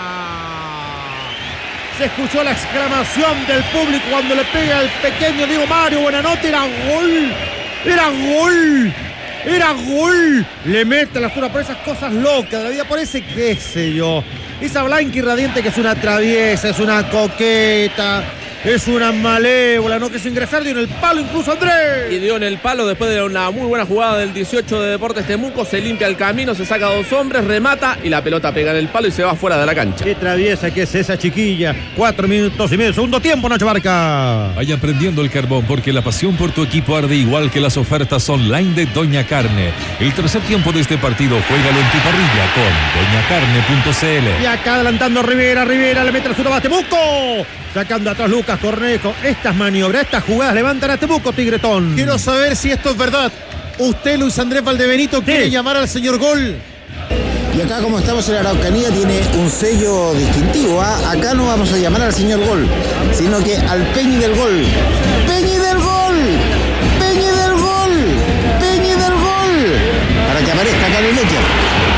Se escuchó la exclamación del público cuando le pega el pequeño Diego Mario. Buenanote. Era gol. Era gol. Era gol. Le mete la altura por esas cosas locas de la vida. Por ese, qué sé yo. Esa blanca y radiante que es una traviesa, es una coqueta. Es una malévola, no quiso ingresar, dio en el palo incluso Andrés. Y dio en el palo después de una muy buena jugada del 18 de Deportes Temuco. Se limpia el camino, se saca 2 hombres, remata y la pelota pega en el palo y se va fuera de la cancha. Qué traviesa que es esa chiquilla. 4 minutos y medio, segundo tiempo, Nacho Barca. Vayan prendiendo el carbón porque la pasión por tu equipo arde igual que las ofertas online de Doña Carne. El tercer tiempo de este partido, juégalo en tu parrilla con doñacarne.cl. Y acá adelantando Rivera le mete la zurda a Temuco. Sacando atrás Lucas Cornejo. Estas maniobras, estas jugadas levantan a Temuco, Tigretón. Quiero saber si esto es verdad. Usted, Luis Andrés Valdebenito, quiere llamar al señor Gol. Y acá, como estamos en la Araucanía, tiene un sello distintivo. Acá no vamos a llamar al señor Gol, sino que al Peñi del Gol. ¡Peñi del Gol! ¡Peñi del Gol! ¡Peñi del Gol! Para que aparezca acá en el leche.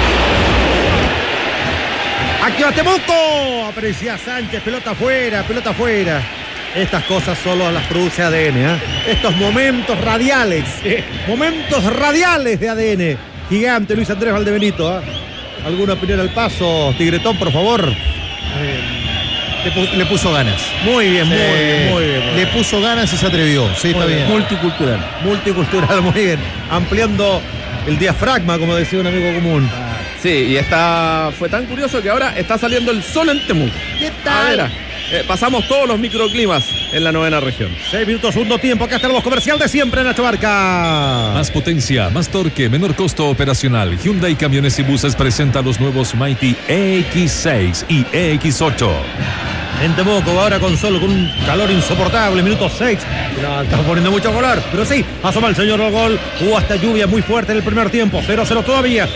Aquí va Temuco. Aparecía Sánchez, pelota afuera, pelota afuera. Estas cosas solo las produce ADN, ¿eh? Estos momentos radiales, momentos radiales de ADN. Gigante Luis Andrés Valdebenito, ¿eh? ¿Alguna opinión al paso, Tigretón, por favor? Le puso ganas. Muy bien, muy bien. Le puso ganas y se atrevió. Sí, está bien. Multicultural, muy bien. Ampliando el diafragma, como decía un amigo común. Sí, y fue tan curioso que ahora está saliendo el sol en Temuco. ¿Qué tal? Pasamos todos los microclimas en la 9ª región. 6 minutos, segundo tiempo. Acá está el voz comercial de siempre, Nacho Barca. Más potencia, más torque, menor costo operacional. Hyundai Camiones y Buses presenta los nuevos Mighty EX6 y EX8. En Temuco, ahora con sol, con un calor insoportable, minuto 6. No, está poniendo mucho color, pero sí, asoma el señor Gol. Hubo hasta lluvia muy fuerte en el primer tiempo. 0-0 todavía.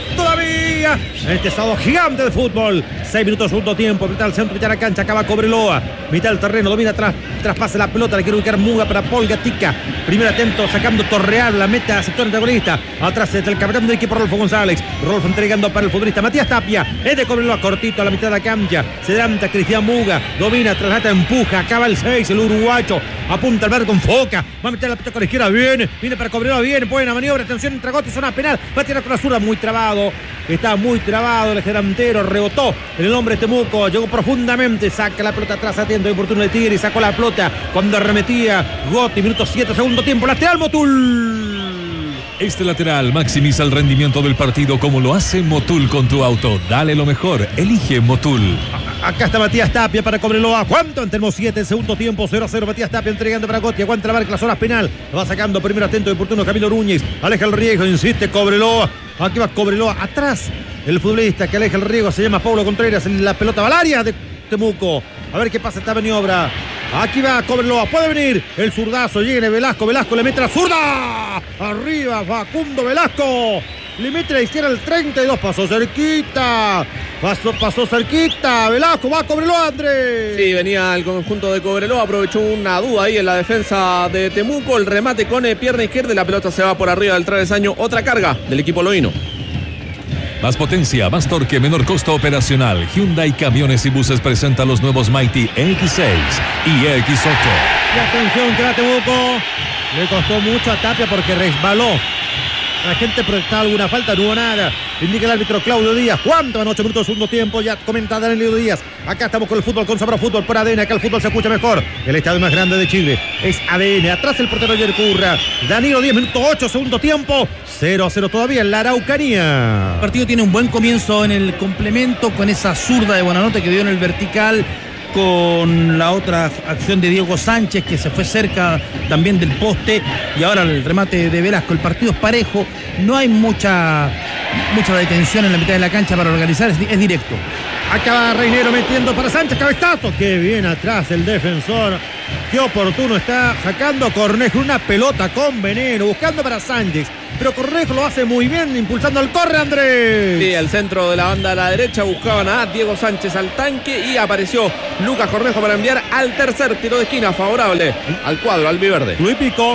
En este sábado gigante de fútbol. 6 minutos, segundo tiempo. Mitad al centro, mitad de la cancha. Acaba Cobreloa. Mitad del terreno, domina atrás. Traspasa la pelota. Le quiere ubicar Muga para Paul Gatica. Primer atento, sacando Torreal. La meta a sector antagonista. Atrás está el capitán del equipo, Rolfo González. Rolfo entregando para el futbolista Matías Tapia. Es de Cobreloa, cortito a la mitad de la cancha. Se adelanta Cristian Muga. Domina, traslata, empuja. Acaba el 6, el uruguayo. Apunta al barco, enfoca. Va a meter la pelota con la izquierda. Viene para Cobreloa. Viene, buena maniobra. Atención, entra Gotti, zona penal. Va a tirar con la zurda. Muy trabado. Está muy trabado el delantero. Rebotó en el hombre Temuco. Llegó profundamente. Saca la pelota atrás. Atento y oportuno de Tigre. Y sacó la pelota cuando arremetía Gotti. Minuto 7, segundo tiempo. Lateral Motul. Este lateral maximiza el rendimiento del partido como lo hace Motul con tu auto. Dale lo mejor. Elige Motul. Acá está Matías Tapia para Cobreloa. ¿Cuánto? Tenemos 7, segundo tiempo, 0-0. Matías Tapia entregando para Gotti. Aguanta la marca, la zona penal. Va sacando primero atento y oportuno Camilo Núñez. Aleja el riesgo, insiste Cobreloa. Aquí va Cobreloa. Atrás el futbolista que aleja el riesgo se llama Paulo Contreras. La pelota va al área de Temuco. A ver qué pasa esta maniobra. Aquí va Cobreloa. Puede venir el zurdazo. Viene Velasco. Velasco le mete la zurda. Arriba Facundo Velasco. Le mete la izquierda el 32. Pasó cerquita. Pasó cerquita. Velasco va a Cobreloa, Andrés. Sí, venía el conjunto de Cobreloa. Aprovechó una duda ahí en la defensa de Temuco. El remate con pierna izquierda y la pelota se va por arriba del travesaño. Otra carga del equipo loíno. Más potencia, más torque, menor costo operacional. Hyundai Camiones y Buses presenta los nuevos Mighty EX6 y EX8. Y atención que la Temuco le costó mucho a Tapia porque resbaló. La gente proyectaba alguna falta, no hubo nada. Indica el árbitro Claudio Díaz. ¿Cuánto van 8 minutos de segundo tiempo? Ya comenta Danilo Díaz. Acá estamos con el fútbol, con Sabor Fútbol por ADN. Acá el fútbol se escucha mejor. El estadio más grande de Chile es ADN. Atrás el portero Ayer Curra. Danilo 10 minutos 8, segundo tiempo. 0-0 todavía en la Araucanía. El partido tiene un buen comienzo en el complemento con esa zurda de Buenanote que dio en el vertical, con la otra acción de Diego Sánchez que se fue cerca también del poste, y ahora el remate de Velasco. El partido es parejo, no hay mucha detención en la mitad de la cancha para organizar, es directo. Acaba Reinero metiendo para Sánchez, cabezazo, que bien atrás el defensor, qué oportuno está sacando a Cornejo, una pelota con veneno, buscando para Sánchez, pero Cornejo lo hace muy bien, impulsando al corre Andrés. Sí, el centro de la banda a la derecha, buscaban a Diego Sánchez al tanque y apareció Lucas Cornejo para enviar al tercer tiro de esquina favorable al cuadro albiverde. Club Hípico.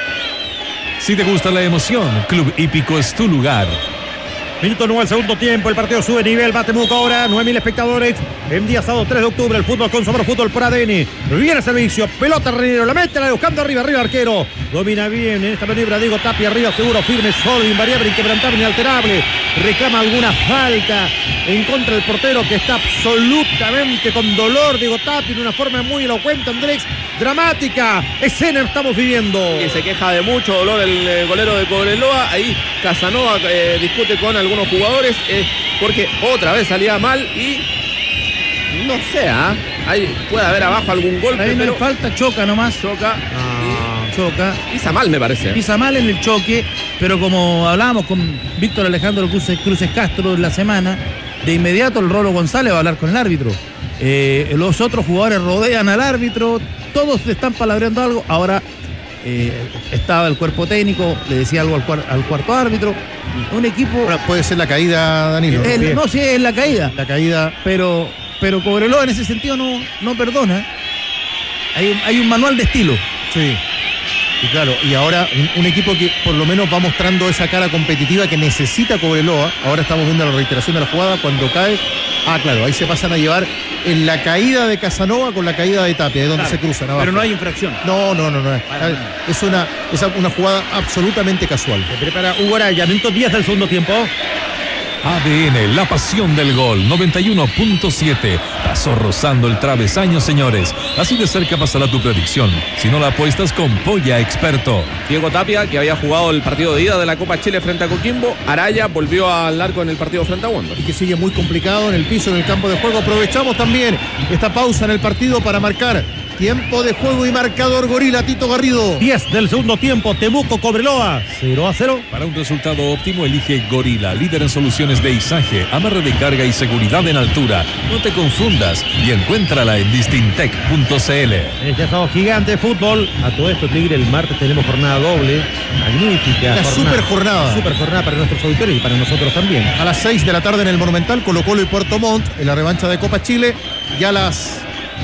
Si te gusta la emoción, Club Hípico es tu lugar. Minuto 9 al segundo tiempo, el partido sube nivel, va Temuco ahora, 9.000 espectadores, en día sábado 3 de octubre, el fútbol con Sabor Fútbol por ADN, viene el servicio, pelota Reinero, la mete, la buscando arriba arquero, domina bien en esta maniobra Diego Tapia, arriba seguro, firme, sólido, invariable, inquebrantable, inalterable, reclama alguna falta en contra del portero que está absolutamente con dolor, Diego Tapia, en una forma muy elocuente, Andrés, dramática escena estamos viviendo. Y se queja de mucho dolor el golero de Cobreloa, ahí Casanova discute con algunos jugadores porque otra vez salía mal y no sé, ahí puede haber abajo algún golpe. Ahí no le falta, choca nomás. Choca. Choca. Pisa mal, me parece. Pisa mal en el choque, pero como hablábamos con Víctor Alejandro Cruces Castro en la semana, de inmediato el Rolo González va a hablar con el árbitro. Los otros jugadores rodean al árbitro, todos le están palabreando algo. Ahora estaba el cuerpo técnico, le decía algo al cuarto árbitro. Un equipo. Ahora puede ser la caída, Danilo. No, sí, es la caída. La caída. Pero Cobreloa en ese sentido no perdona. Hay un manual de estilo. Sí. Y claro, y ahora un equipo que por lo menos va mostrando esa cara competitiva que necesita Cobreloa. Ahora estamos viendo la reiteración de la jugada cuando cae. Claro, ahí se pasan a llevar en la caída de Casanova con la caída de Tapia, es donde se cruzan abajo. Pero no hay infracción. No. Es una jugada absolutamente casual. Se prepara Hugo Araya, minuto 10 del segundo tiempo. ADN, la pasión del gol, 91.7. Pasó rozando el travesaño, señores. Así de cerca pasará tu predicción. Si no la apuestas con Polla Experto. Diego Tapia, que había jugado el partido de ida de la Copa Chile frente a Coquimbo. Araya volvió al arco en el partido frente a Wander. Y que sigue muy complicado en el piso, en el campo de juego. Aprovechamos también esta pausa en el partido para marcar tiempo de juego y marcador. Gorila, Tito Garrido. 10 del segundo tiempo, Temuco Cobreloa, 0-0. Para un resultado óptimo, elige Gorila, líder en soluciones de izaje, amarre de carga y seguridad en altura. No te confundas y encuéntrala en distintec.cl. Este sábado gigante de fútbol. A todo esto, Tigre, el martes tenemos jornada doble. Magnífica. Una super jornada. Super jornada para nuestros auditores y para nosotros también. A las 6 de la tarde en el Monumental, Colo-Colo y Puerto Montt en la revancha de Copa Chile. Ya a las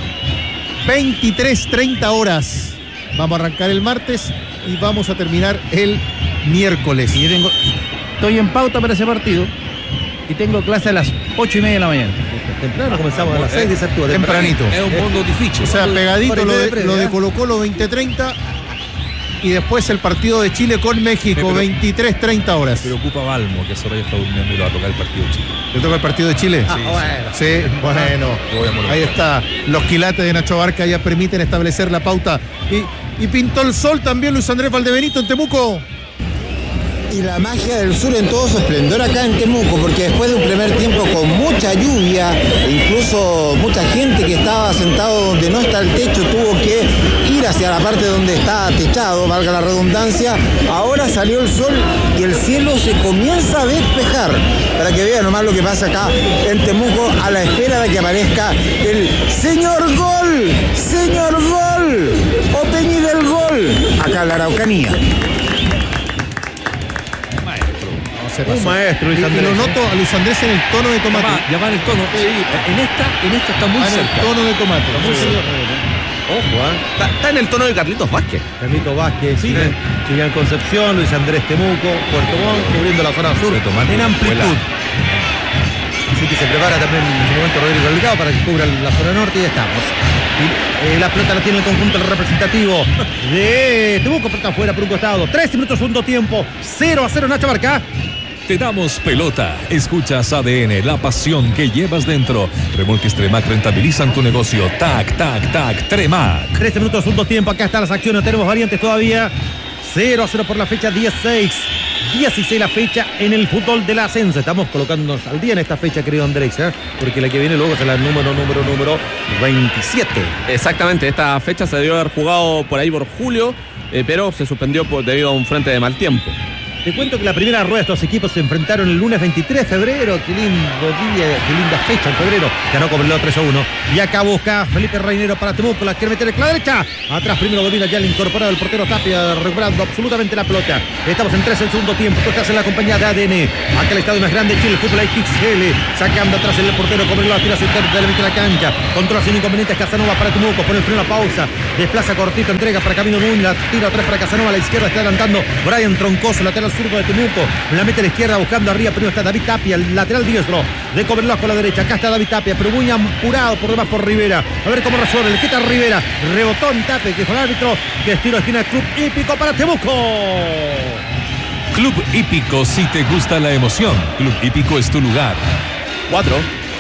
23:30 horas. Vamos a arrancar el martes y vamos a terminar el miércoles. Y yo estoy en pauta para ese partido y tengo clase a las 8:30 de la mañana. Temprano comenzamos a las 6 de septiembre. Tempranito. Es un mundo difícil. O sea, pegadito lo de Colo-Colo 20:30 y después el partido de Chile con México 23:30 horas. Me preocupa Balmo, que solo ya está durmiendo y lo va a tocar el partido de Chile. ¿Le toca el partido de Chile? Sí, bueno. Ahí está. Los quilates de Nacho Barca ya permiten establecer la pauta. Y pintó el sol también Luis Andrés Valdebenito en Temuco. Y la magia del sur en todo su esplendor acá en Temuco, porque después de un primer tiempo con mucha lluvia, incluso mucha gente que estaba sentado donde no está el techo tuvo que ir hacia la parte donde está techado, valga la redundancia. Ahora salió el sol y el cielo se comienza a despejar, para que vean nomás lo que pasa acá en Temuco, a la espera de que aparezca el señor gol, Opeñi del gol, acá en la Araucanía. Un maestro, Luis Andrés. Y lo noto a Luis Andrés en el tono de tomate. Ya va en el tono. Sí, en esta está muy cerca. En el tono de tomate. Ojo, está en el tono de Carlitos Vázquez. Carlitos Vázquez, Chillán Concepción, Luis Andrés Temuco, Puerto Montt, cubriendo la zona sur en amplitud. Así que se prepara también en su momento Rodrigo Delgado para que cubra la zona norte y ya estamos. Y la pelota la tiene el conjunto representativo de Temuco, pelota afuera por un costado. 13 minutos, segundo tiempo. 0-0, Nacho Barca. Te damos pelota. Escuchas ADN, la pasión que llevas dentro. Remolques Tremac rentabilizan tu negocio. Tac, tac, tac, Tremac. 13 minutos, segundo tiempo. Acá están las acciones. Tenemos variantes todavía. 0-0 por la fecha 16. 16 la fecha en el fútbol del ascenso. Estamos colocándonos al día en esta fecha, querido Andrés, ¿eh? Porque la que viene luego es la número 27. Exactamente, esta fecha se debió haber jugado por ahí por julio, pero se suspendió debido a un frente de mal tiempo. Te cuento que la primera rueda de estos equipos se enfrentaron el lunes 23 de febrero. Qué lindo día, qué linda fecha en febrero. Ganó Cobreloa 3-1. Y acá busca Felipe Reinero para Temuco. La quiere meter en la derecha. Atrás primero domina ya el incorporado, el portero Tapia, recuperando absolutamente la pelota. Estamos en 3 el segundo tiempo. Tú estás en la compañía de ADN. Acá el estadio más grande de Chile, el fútbol XL. Sacando atrás el portero Cobreloa. Tira sector de la cancha. Controla sin inconvenientes Casanova para Temuco. Pone el freno a pausa. Desplaza cortito. Entrega para Camilo Núñez. La tira atrás para Casanova. A la izquierda está adelantando Brian Troncoso, lateral zurdo de Temuco. La mete a la izquierda buscando arriba. Primero está David Tapia, el lateral diestro de Cobreloa con la derecha. Acá está David Tapia, pero muy apurado por demás por Rivera. A ver cómo resuelve. Le quita Rivera. Rebotó en Tapia, que fue el árbitro. Que es tiro de esquina. Club Hípico para Temuco. Club Hípico, si te gusta la emoción. Club Hípico es tu lugar. 4.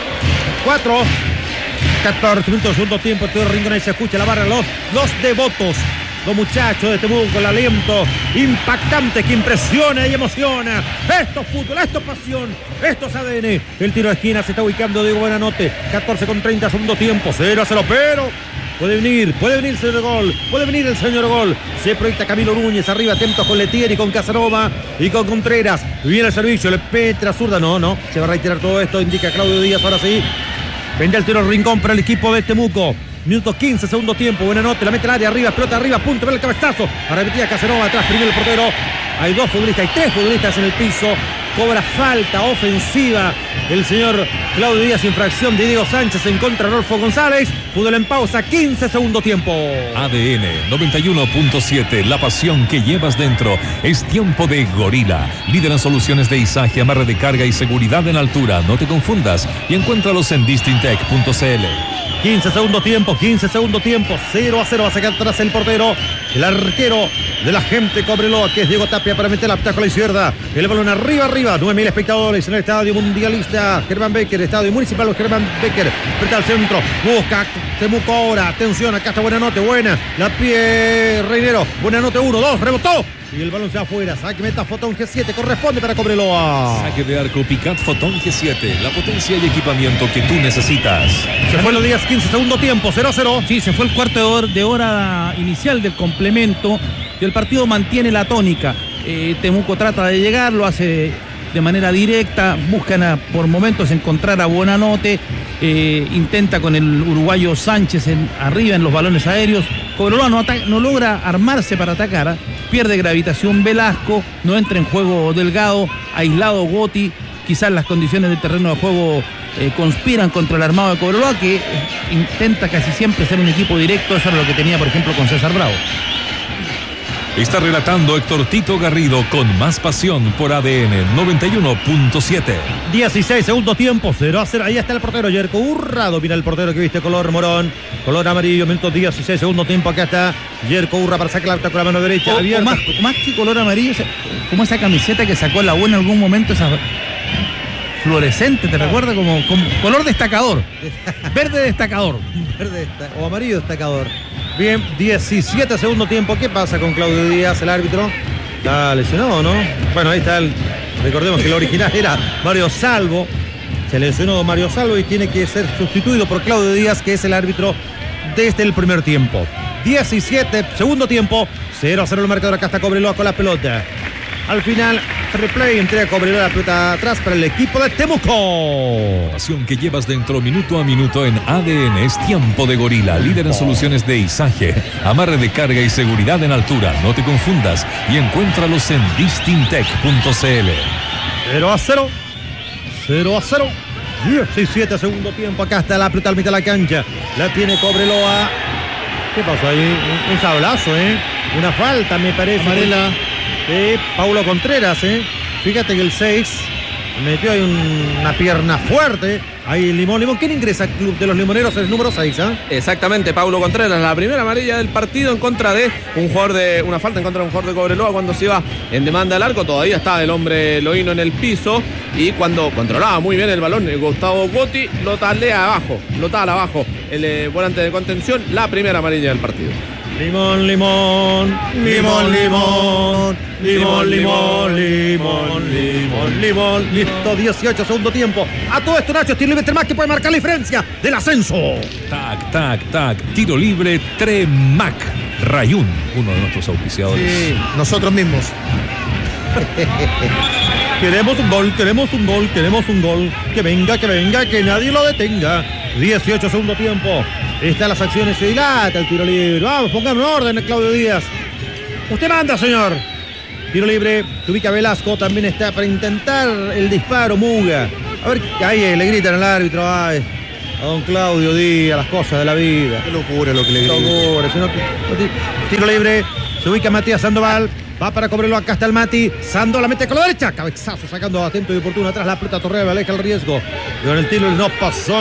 14 minutos, segundo tiempo. Todo el rincón ahí se escucha la barra. Los devotos. Los muchachos de Temuco, el aliento impactante que impresiona y emociona. Esto es fútbol, esto es pasión, esto es ADN. El tiro de esquina se está ubicando Diego Buenanote. 14:30, segundo tiempo. 0-0, pero puede venir el señor gol. Puede venir el señor gol. Se proyecta Camilo Núñez arriba, atentos con Letieri, con Casanova y con Contreras. Viene el servicio, le petra zurda. No. Se va a reiterar todo esto, indica Claudio Díaz. Ahora sí. Vendrá el tiro al rincón para el equipo de Temuco. Minuto 15, segundo tiempo. Buenanote, la mete al área, arriba, pelota arriba, punto, ve el cabezazo. Arremetía Casanova, atrás, primero el portero. Hay 2 futbolistas, hay 3 futbolistas en el piso. Cobra falta ofensiva el señor Claudio Díaz, infracción de Diego Sánchez en contra de Rodolfo González. Fútbol en pausa, 15, segundo tiempo. ADN 91.7, la pasión que llevas dentro. Es tiempo de Gorila. Líder en soluciones de izaje, amarre de carga y seguridad en altura. No te confundas y encuéntralos en distintech.cl. 15 segundo tiempo. 0-0 va a sacar atrás el portero, el arquero de la gente Cobreloa, que es Diego Tapia, para meter la tajo a la izquierda. El balón arriba. 9.000 espectadores en el estadio mundialista Germán Becker, estadio municipal Germán Becker. Frente al centro, busca Temuco ahora. Atención, acá está Buenanote, buena. La pie Reinero. Buenanote 1-2, rebotó. Y el balón se afuera. Saque meta Fotón G7, corresponde para Cobreloa. Saque de arco Picat Fotón G7, la potencia y equipamiento que tú necesitas. Se fue los días 15, segundo tiempo, 0-0. Sí, se fue el cuarto de hora inicial del complemento. Y el partido mantiene la tónica. Temuco trata de llegar, lo hace de manera directa, buscan por momentos encontrar a Buenanote, intenta con el uruguayo Sánchez arriba en los balones aéreos. Cobreloa no logra armarse para atacar, pierde gravitación Velasco, no entra en juego Delgado, aislado Gotti. Quizás las condiciones del terreno de juego conspiran contra el armado de Cobreloa, que intenta casi siempre ser un equipo directo. Eso era lo que tenía, por ejemplo, con César Bravo. Está relatando Héctor Tito Garrido con más pasión por ADN 91.7. 16, segundo tiempo, 0-0. Ahí está el portero Yerko Urra. Domina el portero que viste color morón, color amarillo. Minuto 16, segundo tiempo. Acá está Yerko Urra para sacar la pelota con la mano derecha. Más que color amarillo, como esa camiseta que sacó la buena en algún momento, esa fluorescente, ¿te recuerda? Como color destacador. Verde destacador. O amarillo destacador. Bien, 17 segundo tiempo. ¿Qué pasa con Claudio Díaz, el árbitro? Está lesionado, ¿no? Bueno, ahí está recordemos que el original era Mario Salvo. Se lesionó Mario Salvo y tiene que ser sustituido por Claudio Díaz, que es el árbitro desde el primer tiempo. 17, segundo tiempo. 0-0 el marcador. Acá está Cobreloa con la pelota. Al final, replay, entrega Cobreloa la pelota atrás para el equipo de Temuco. La pasión que llevas dentro minuto a minuto en ADN es tiempo de Gorila, líder en soluciones de izaje, amarre de carga y seguridad en altura. No te confundas y encuéntralos en distintech.cl. 0-0. 17 segundo tiempo. Acá está la pelota al mitad de la cancha. La tiene Cobreloa. ¿Qué pasó ahí? Un sablazo, una falta, me parece. Amarela. Paulo Contreras, Fíjate que el 6 Metió ahí una pierna fuerte. Ahí Limón. ¿Quién ingresa al club de los limoneros? El número 6, ¿eh? Exactamente, Paulo Contreras. La primera amarilla del partido en contra de una falta en contra de un jugador de Cobreloa cuando se iba en demanda al arco. Todavía estaba el hombre Loíno en el piso. Y cuando controlaba muy bien el balón, Gustavo Gotti lo tala abajo. El volante de contención. La primera amarilla del partido. Limón. Listo, 18, segundo tiempo. A todo esto, Nacho, tiro libre Tremac que puede marcar la diferencia del ascenso. Tac. Tiro libre Tremac. Rayún, uno de nuestros auspiciadores. Sí, nosotros mismos. Queremos un gol. Que venga, que nadie lo detenga. 18, segundo tiempo. Están las acciones, se dilata el tiro libre. Vamos, pongan un orden, Claudio Díaz. Usted manda, señor. Tiro libre, se ubica Velasco, también está para intentar el disparo, Muga. A ver, ahí le gritan al árbitro, a don Claudio Díaz, las cosas de la vida. Qué locura lo que le gritan. Tiro libre, se ubica Matías Sandoval. Va para Cobreloa, acá está el Mati. Sando la mete con la derecha. Cabezazo sacando atento y oportuno atrás la pelota. Torreal aleja el riesgo. Con el tiro no pasó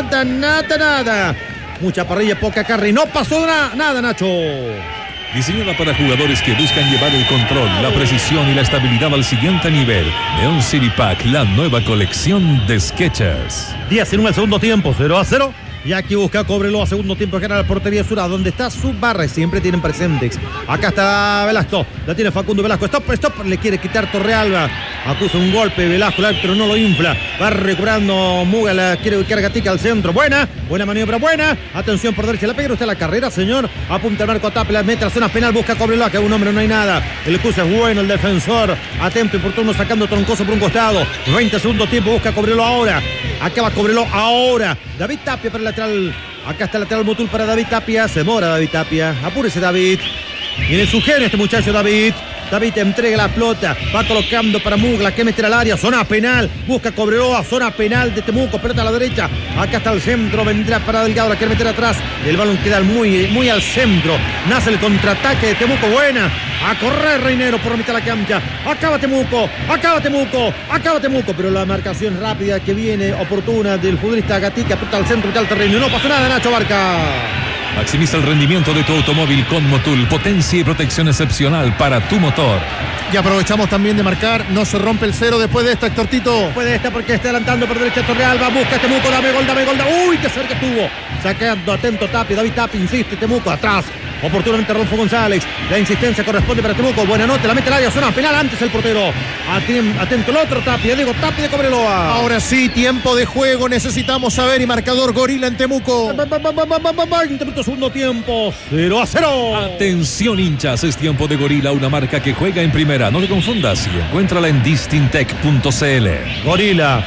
nada. Mucha parrilla, poca carne. No pasó nada, Nacho. Diseñada para jugadores que buscan llevar el control, la precisión y la estabilidad al siguiente nivel. Neon City Pack, la nueva colección de Skechers. 10 en el segundo tiempo, 0-0. Y aquí busca Cobreloa, segundo tiempo, que gana la portería Sura, donde está su barra, siempre tienen presentes. Acá está Velasco, la tiene Facundo Velasco. Stop, le quiere quitar Torrealba. Acusa un golpe Velasco, pero no lo infla. Va recuperando Muga, la quiere ubicar Gatica al centro. Buena maniobra, buena. Atención por derecha, la pega usted a la carrera, señor. Apunta el marco a Tapia, la mete a la zona penal, busca Cobreloa, que a un hombre no hay nada. El cruce es bueno, el defensor. Atento y oportuno, sacando Troncoso por un costado. 20 segundos tiempo, busca Cobreloa ahora. Acaba Cobreloa ahora. David Tapia para el lateral. Acá está el lateral Motul para David Tapia. Se mora David Tapia. Apúrese, David. Viene su genio este muchacho, David. David entrega la pelota, va colocando para Mugla, que meter al área, zona penal, busca Cobreloa, zona penal de Temuco, pelota a la derecha, acá está el centro, vendrá para Delgado, la quiere meter atrás, el balón queda muy al centro, nace el contraataque de Temuco, buena, a correr Reinero por la mitad de la cancha, acaba Temuco, pero la marcación rápida que viene, oportuna del futbolista Gatica, pelota al centro y al terreno, no pasó nada, Nacho Barca. Maximiza el rendimiento de tu automóvil con Motul. Potencia y protección excepcional para tu motor. Y aprovechamos también de marcar. No se rompe el cero después de esta, Héctor Tito. Después de esta, porque está adelantando por derecha Torrealba. Busca Temuco, dame gol. Uy, qué cerca estuvo. Sacando atento Tapia. David Tapia insiste. Temuco atrás. Oportunamente Rodolfo González. La insistencia corresponde para Temuco. Buena nota. La mete al área. Zona penal antes el portero. Atento el otro Tapia. Digo, Tapia de Cobreloa. Ahora sí, tiempo de juego. Necesitamos saber. Y marcador Gorila en Temuco. 20 minutos, segundo tiempo. 0-0. Atención, hinchas. Es tiempo de Gorila, una marca que juega en primera. No te confundas y encuéntrala en distintec.cl. Gorila.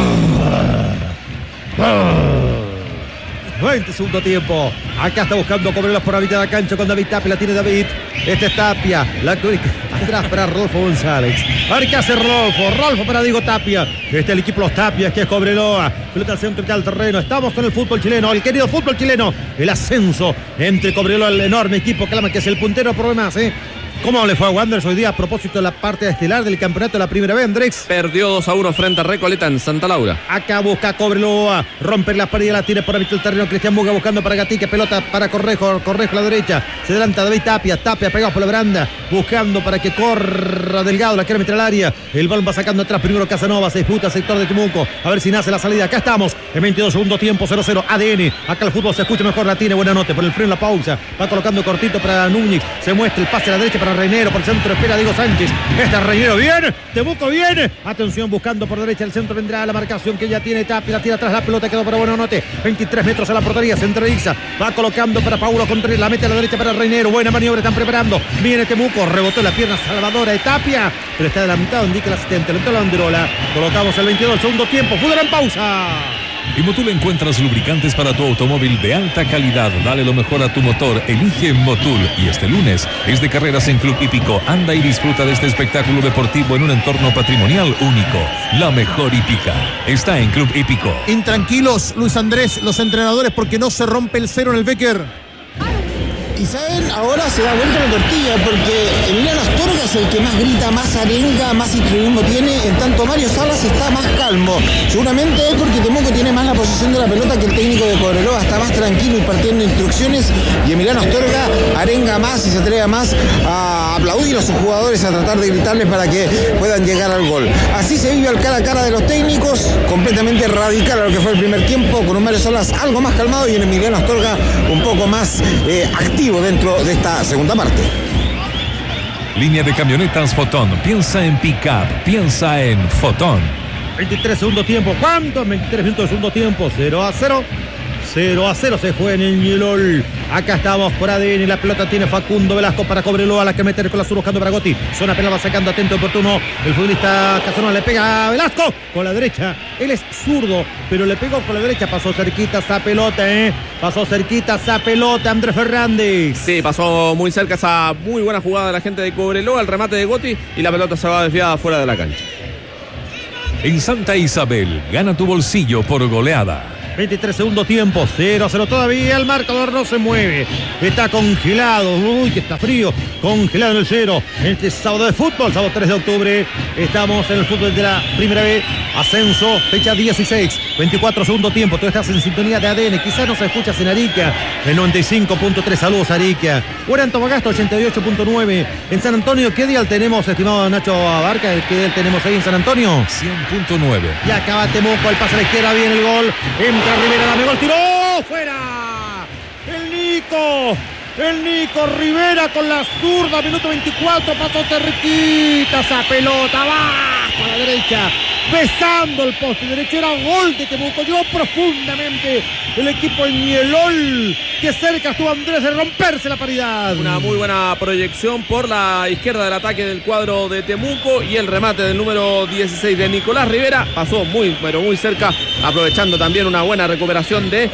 20 segundo tiempo. Acá está buscando Cobreloa por la mitad de la cancha con David Tapia. La tiene David. Este es Tapia. La atrás para Rodolfo González. A ver qué hace Rodolfo para Diego Tapia. Este es el equipo Los Tapias, que es Cobreloa. Pelota al centro y al terreno. Estamos con el fútbol chileno. El querido fútbol chileno. El ascenso entre Cobreloa, el enorme equipo Calama, que es el puntero por demás, ¿Cómo le fue a Wanderers hoy día a propósito de la parte estelar del campeonato de la primera vez, Andrés? Perdió 2-1 frente a Recoleta en Santa Laura. Acá busca Cobreloa, romper la pared, la tiene por la mitad del terreno. Cristian Muga buscando para Gatica, pelota para Correjo a la derecha. Se adelanta David Tapia pegado por la baranda, buscando para que corra Delgado, la quiere meter al área. El balón va sacando atrás primero Casanova, se disputa sector de Temuco. A ver si nace la salida. Acá estamos, en 22 segundo tiempo, 0-0, ADN. Acá el fútbol se escucha mejor, la tiene, buena nota. Por el freno, la pausa, va colocando cortito para Núñez. Se muestra el pase a la derecha para Reinero, por el centro espera Diego Sánchez. Este Reinero viene, Temuco viene. Atención, buscando por derecha el centro, vendrá la marcación que ya tiene Tapia, la tira atrás, la pelota quedó para Buenanote. 23 metros a la portería, centraliza, va colocando para Paulo Contreras, la mete a la derecha para Reinero. Buena maniobra, están preparando. Viene Temuco, rebotó la pierna salvadora de Tapia, pero está adelantado, indica el asistente. Levantó la banderola, colocamos el 22 del segundo tiempo, fútbol en pausa. En Motul encuentras lubricantes para tu automóvil de alta calidad. Dale lo mejor a tu motor. Elige Motul. Y este lunes es de carreras en Club Hípico. Anda y disfruta de este espectáculo deportivo en un entorno patrimonial único. La mejor hípica está en Club Hípico. Intranquilos, Luis Andrés, los entrenadores, porque no se rompe el cero en el Becker. Y saben, ahora se da vuelta la tortilla porque Emiliano Astorga es el que más grita, más arenga, más instruismo tiene, en tanto Mario Salas está más calmo. Seguramente es porque Temuco tiene más la posición de la pelota que el técnico de Cobreloa, está más tranquilo impartiendo instrucciones, y Emiliano Astorga arenga más y se atreve más a aplaudir a sus jugadores, a tratar de gritarles para que puedan llegar al gol. Así se vive al cara a cara de los técnicos, completamente radical a lo que fue el primer tiempo, con un Mario Salas algo más calmado y un Emiliano Astorga un poco más activo dentro de esta segunda parte. Línea de camionetas Fotón. Piensa en pick-up, piensa en Fotón. 23 segundo tiempo. ¿Cuántos? 23 minutos de segundo tiempo. 0-0. 0-0 se juega en el Ñelol. Acá estamos por ADN. La pelota tiene Facundo Velasco para Cobreloa. La que meter con la sur buscando para Gotti. Zona penal va sacando atento oportuno. El futbolista Casonón le pega a Velasco con la derecha. Él es zurdo, pero le pegó con la derecha. Pasó cerquita esa pelota, Pasó cerquita esa pelota Andrés Fernández. Sí, pasó muy cerca esa muy buena jugada de la gente de Cobreloa. El remate de Gotti y la pelota se va desviada fuera de la cancha. En Santa Isabel, gana tu bolsillo por goleada. 23 segundo tiempo, 0-0 todavía, el marcador no se mueve, está congelado, uy que está frío, congelado en el 0, en este sábado de fútbol, sábado 3 de octubre, estamos en el fútbol de la primera vez, ascenso, fecha 16, 24 segundo tiempo, tú estás en sintonía de ADN, quizás nos escuchas en Arica, el 95.3, saludos Arica, o en Antofagasta 88.9, en San Antonio, ¿qué día tenemos, estimado Nacho Abarca? ¿Qué día tenemos ahí en San Antonio? 100.9. Y acaba Temuco, el pase a la izquierda, viene el gol, entra Rivera, dame gol, tiró, fuera, el Nico Rivera con la zurda, minuto 24, pasó cerquita esa pelota, abajo a la derecha, besando el poste derecho, era gol de Temuco, llegó profundamente el equipo en Ñelol, que cerca estuvo Andrés de romperse la paridad. Una muy buena proyección por la izquierda del ataque del cuadro de Temuco y el remate del número 16 de Nicolás Rivera pasó muy, pero muy cerca, aprovechando también una buena recuperación de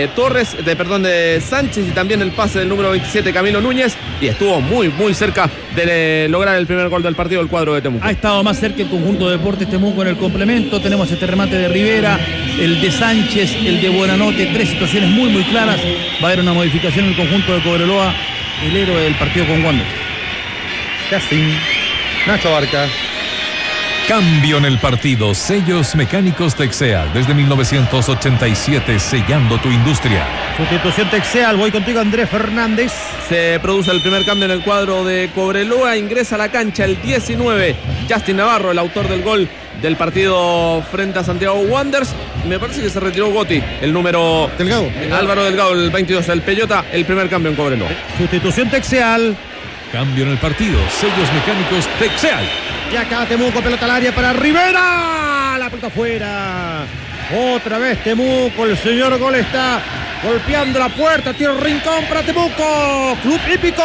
de Sánchez y también el pase del número 27 Camilo Núñez, y estuvo muy, muy cerca de lograr el primer gol del partido del cuadro de Temuco. Ha estado más cerca el conjunto de Deportes Temuco en el complemento. Tenemos este remate de Rivera, el de Sánchez, el de Buenanote, tres situaciones muy, muy claras. Va a haber una modificación en el conjunto de Cobreloa, el héroe del partido con Wanderers. Casting, Nacho Barca. Cambio en el partido. Sellos Mecánicos Texeal. Desde 1987, sellando tu industria. Sustitución Texeal. Voy contigo, Andrés Fernández. Se produce el primer cambio en el cuadro de Cobreloa. Ingresa a la cancha el 19, Justin Navarro, el autor del gol del partido frente a Santiago Wanderers. Me parece que se retiró Gotti, el número Delgado. Álvaro Delgado, el 22, el Peyota, el primer cambio en Cobreloa. Sustitución Texeal. Cambio en el partido. Sellos Mecánicos Texeal. Y acá Temuco, pelota al área para Rivera. La pelota afuera. Otra vez Temuco, el señor gol está golpeando la puerta. Tiro rincón para Temuco. Club Hípico.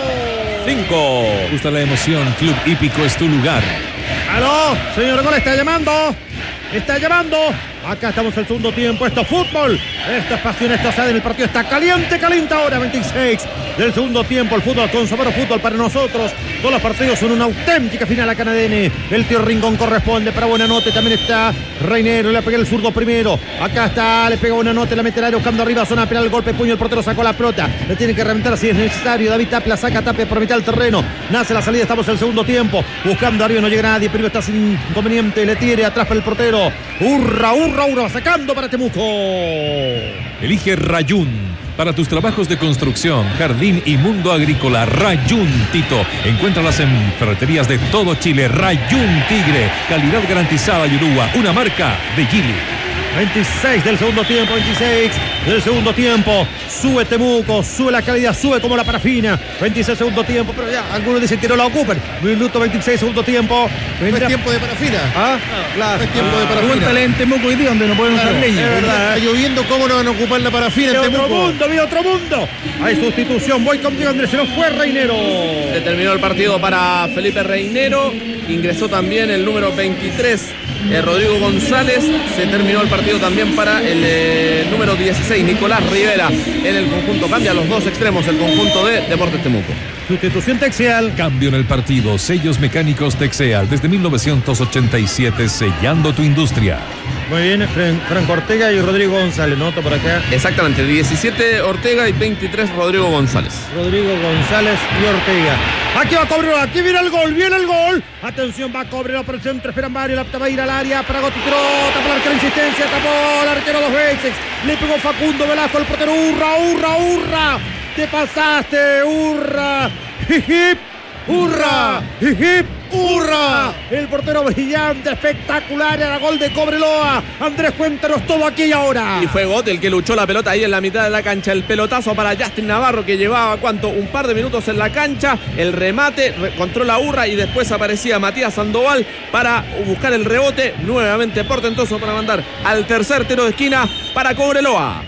5. Gusta la emoción. Club Hípico es tu lugar. Aló, señor gol está llamando. Está llamando. Acá estamos en el segundo tiempo. Esto es fútbol. Esto es pasión. Esto sale en el partido. Está caliente, caliente ahora. 26 del segundo tiempo. El fútbol con sabor fútbol para nosotros. Todos los partidos son una auténtica final acá en ADN. El tío Rincón corresponde para Buenanote. También está Reinero. Le pega el zurdo primero. Acá está. Le pega Buenanote. La mete al área buscando arriba. Zona penal. Golpe puño. El portero sacó la pelota. Le tiene que reventar si es necesario. David Tapia saca Tapia por mitad del terreno. Nace la salida. Estamos en el segundo tiempo. Buscando arriba. No llega nadie. Pero está sin inconveniente. Le tire atrás para el portero. Hurra, hurra, hurra. Sacando para Temuco. Elige Rayún. Para tus trabajos de construcción, jardín y mundo agrícola, Rayún Tito. Encuéntralas en ferreterías de todo Chile. Rayún Tigre, calidad garantizada y Urúa, una marca de Gili. 26 del segundo tiempo, 26 del segundo tiempo. Sube Temuco, sube la calidad, sube como la parafina. 26 segundo tiempo, pero ya algunos dicen que no la ocupen. Minuto 26 segundo tiempo. No es tiempo de parafina. ¿Ah? Claro. No es tiempo de parafina. Pregúntale en Temuco hoy día donde no pueden usar leña. Es verdad. Está lloviendo, ¿cómo no van a ocupar la parafina en Temuco? Otro mundo. Hay sustitución. Voy contigo, Andrés. Se nos fue Reinero. Se terminó el partido para Felipe Reinero. Ingresó también el número 23, Rodrigo González. Se terminó el partido también para el número 16, Nicolás Rivera. En el conjunto cambia los dos extremos el conjunto de Deportes Temuco. Sustitución Texeal. Cambio en el partido. Sellos Mecánicos Texeal. Desde 1987, sellando tu industria. Muy bien, Franco Ortega y Rodrigo González, noto por acá. Exactamente, 17 Ortega y 23 Rodrigo González. Rodrigo González y Ortega. Aquí va Cobreloa, aquí viene el gol. Atención, va Cobreloa por el centro, esperan varios, la va a ir al área para Gotti, tapó el arquero, insistencia, tapó el arquero 2 veces. Le pegó Facundo Velasco, el portero, Urra. Te pasaste, Urra. ¡Hurra! El portero brillante, espectacular, era gol de Cobreloa. Andrés, cuéntanos todo aquí y ahora. Y fue Gotti el que luchó la pelota ahí en la mitad de la cancha. El pelotazo para Justin Navarro, que llevaba, un par de minutos en la cancha. El remate, controla Urra y después aparecía Matías Sandoval para buscar el rebote. Nuevamente portentoso para mandar al tercer tiro de esquina para Cobreloa.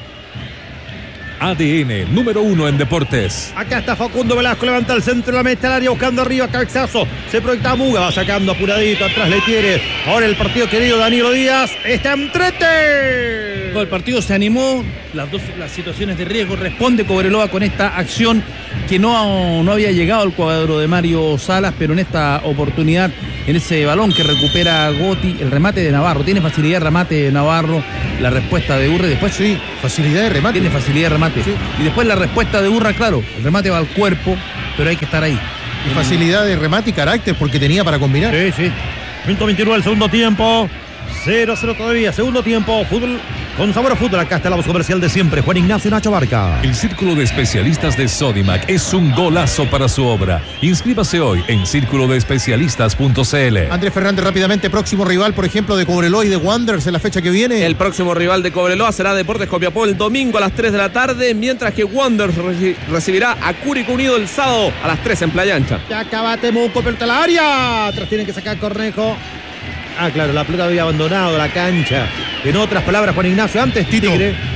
ADN número 1 en deportes. Acá está Facundo Velasco, levanta el centro de la meta, el área buscando arriba, cabezazo. Se proyecta Muga, va sacando apuradito, atrás le quiere. Ahora el partido querido Danilo Díaz está en trete. El partido se animó, las situaciones de riesgo, responde Cobreloa con esta acción que no había llegado al cuadro de Mario Salas, pero en esta oportunidad, en ese balón que recupera Gotti, el remate de Navarro, tiene facilidad de remate de Navarro, la respuesta de Urra, y después sí, facilidad de remate. Tiene facilidad de remate. Sí. Y después la respuesta de Urra, claro, el remate va al cuerpo, pero hay que estar ahí. Y facilidad de remate y carácter porque tenía para combinar. Sí. Minuto 21 del segundo tiempo. 0-0 todavía, segundo tiempo, fútbol con sabor a fútbol. Acá está la voz comercial de siempre, Juan Ignacio Nacho Barca. El Círculo de Especialistas de Sodimac es un golazo para su obra. Inscríbase hoy en círculodeespecialistas.cl. Andrés Fernández, rápidamente, próximo rival, por ejemplo, de Cobreloa y de Wanderers en la fecha que viene. El próximo rival de Cobreloa será Deportes Copiapó el domingo a las 3 de la tarde, mientras que Wanderers recibirá a Curicó Unido el sábado a las 3 en Playa Ancha. Ya acaba Temuco, pelota al área. Atrás tienen que sacar Cornejo. Claro, la pelota había abandonado la cancha. En otras palabras, Juan Ignacio, antes Tigre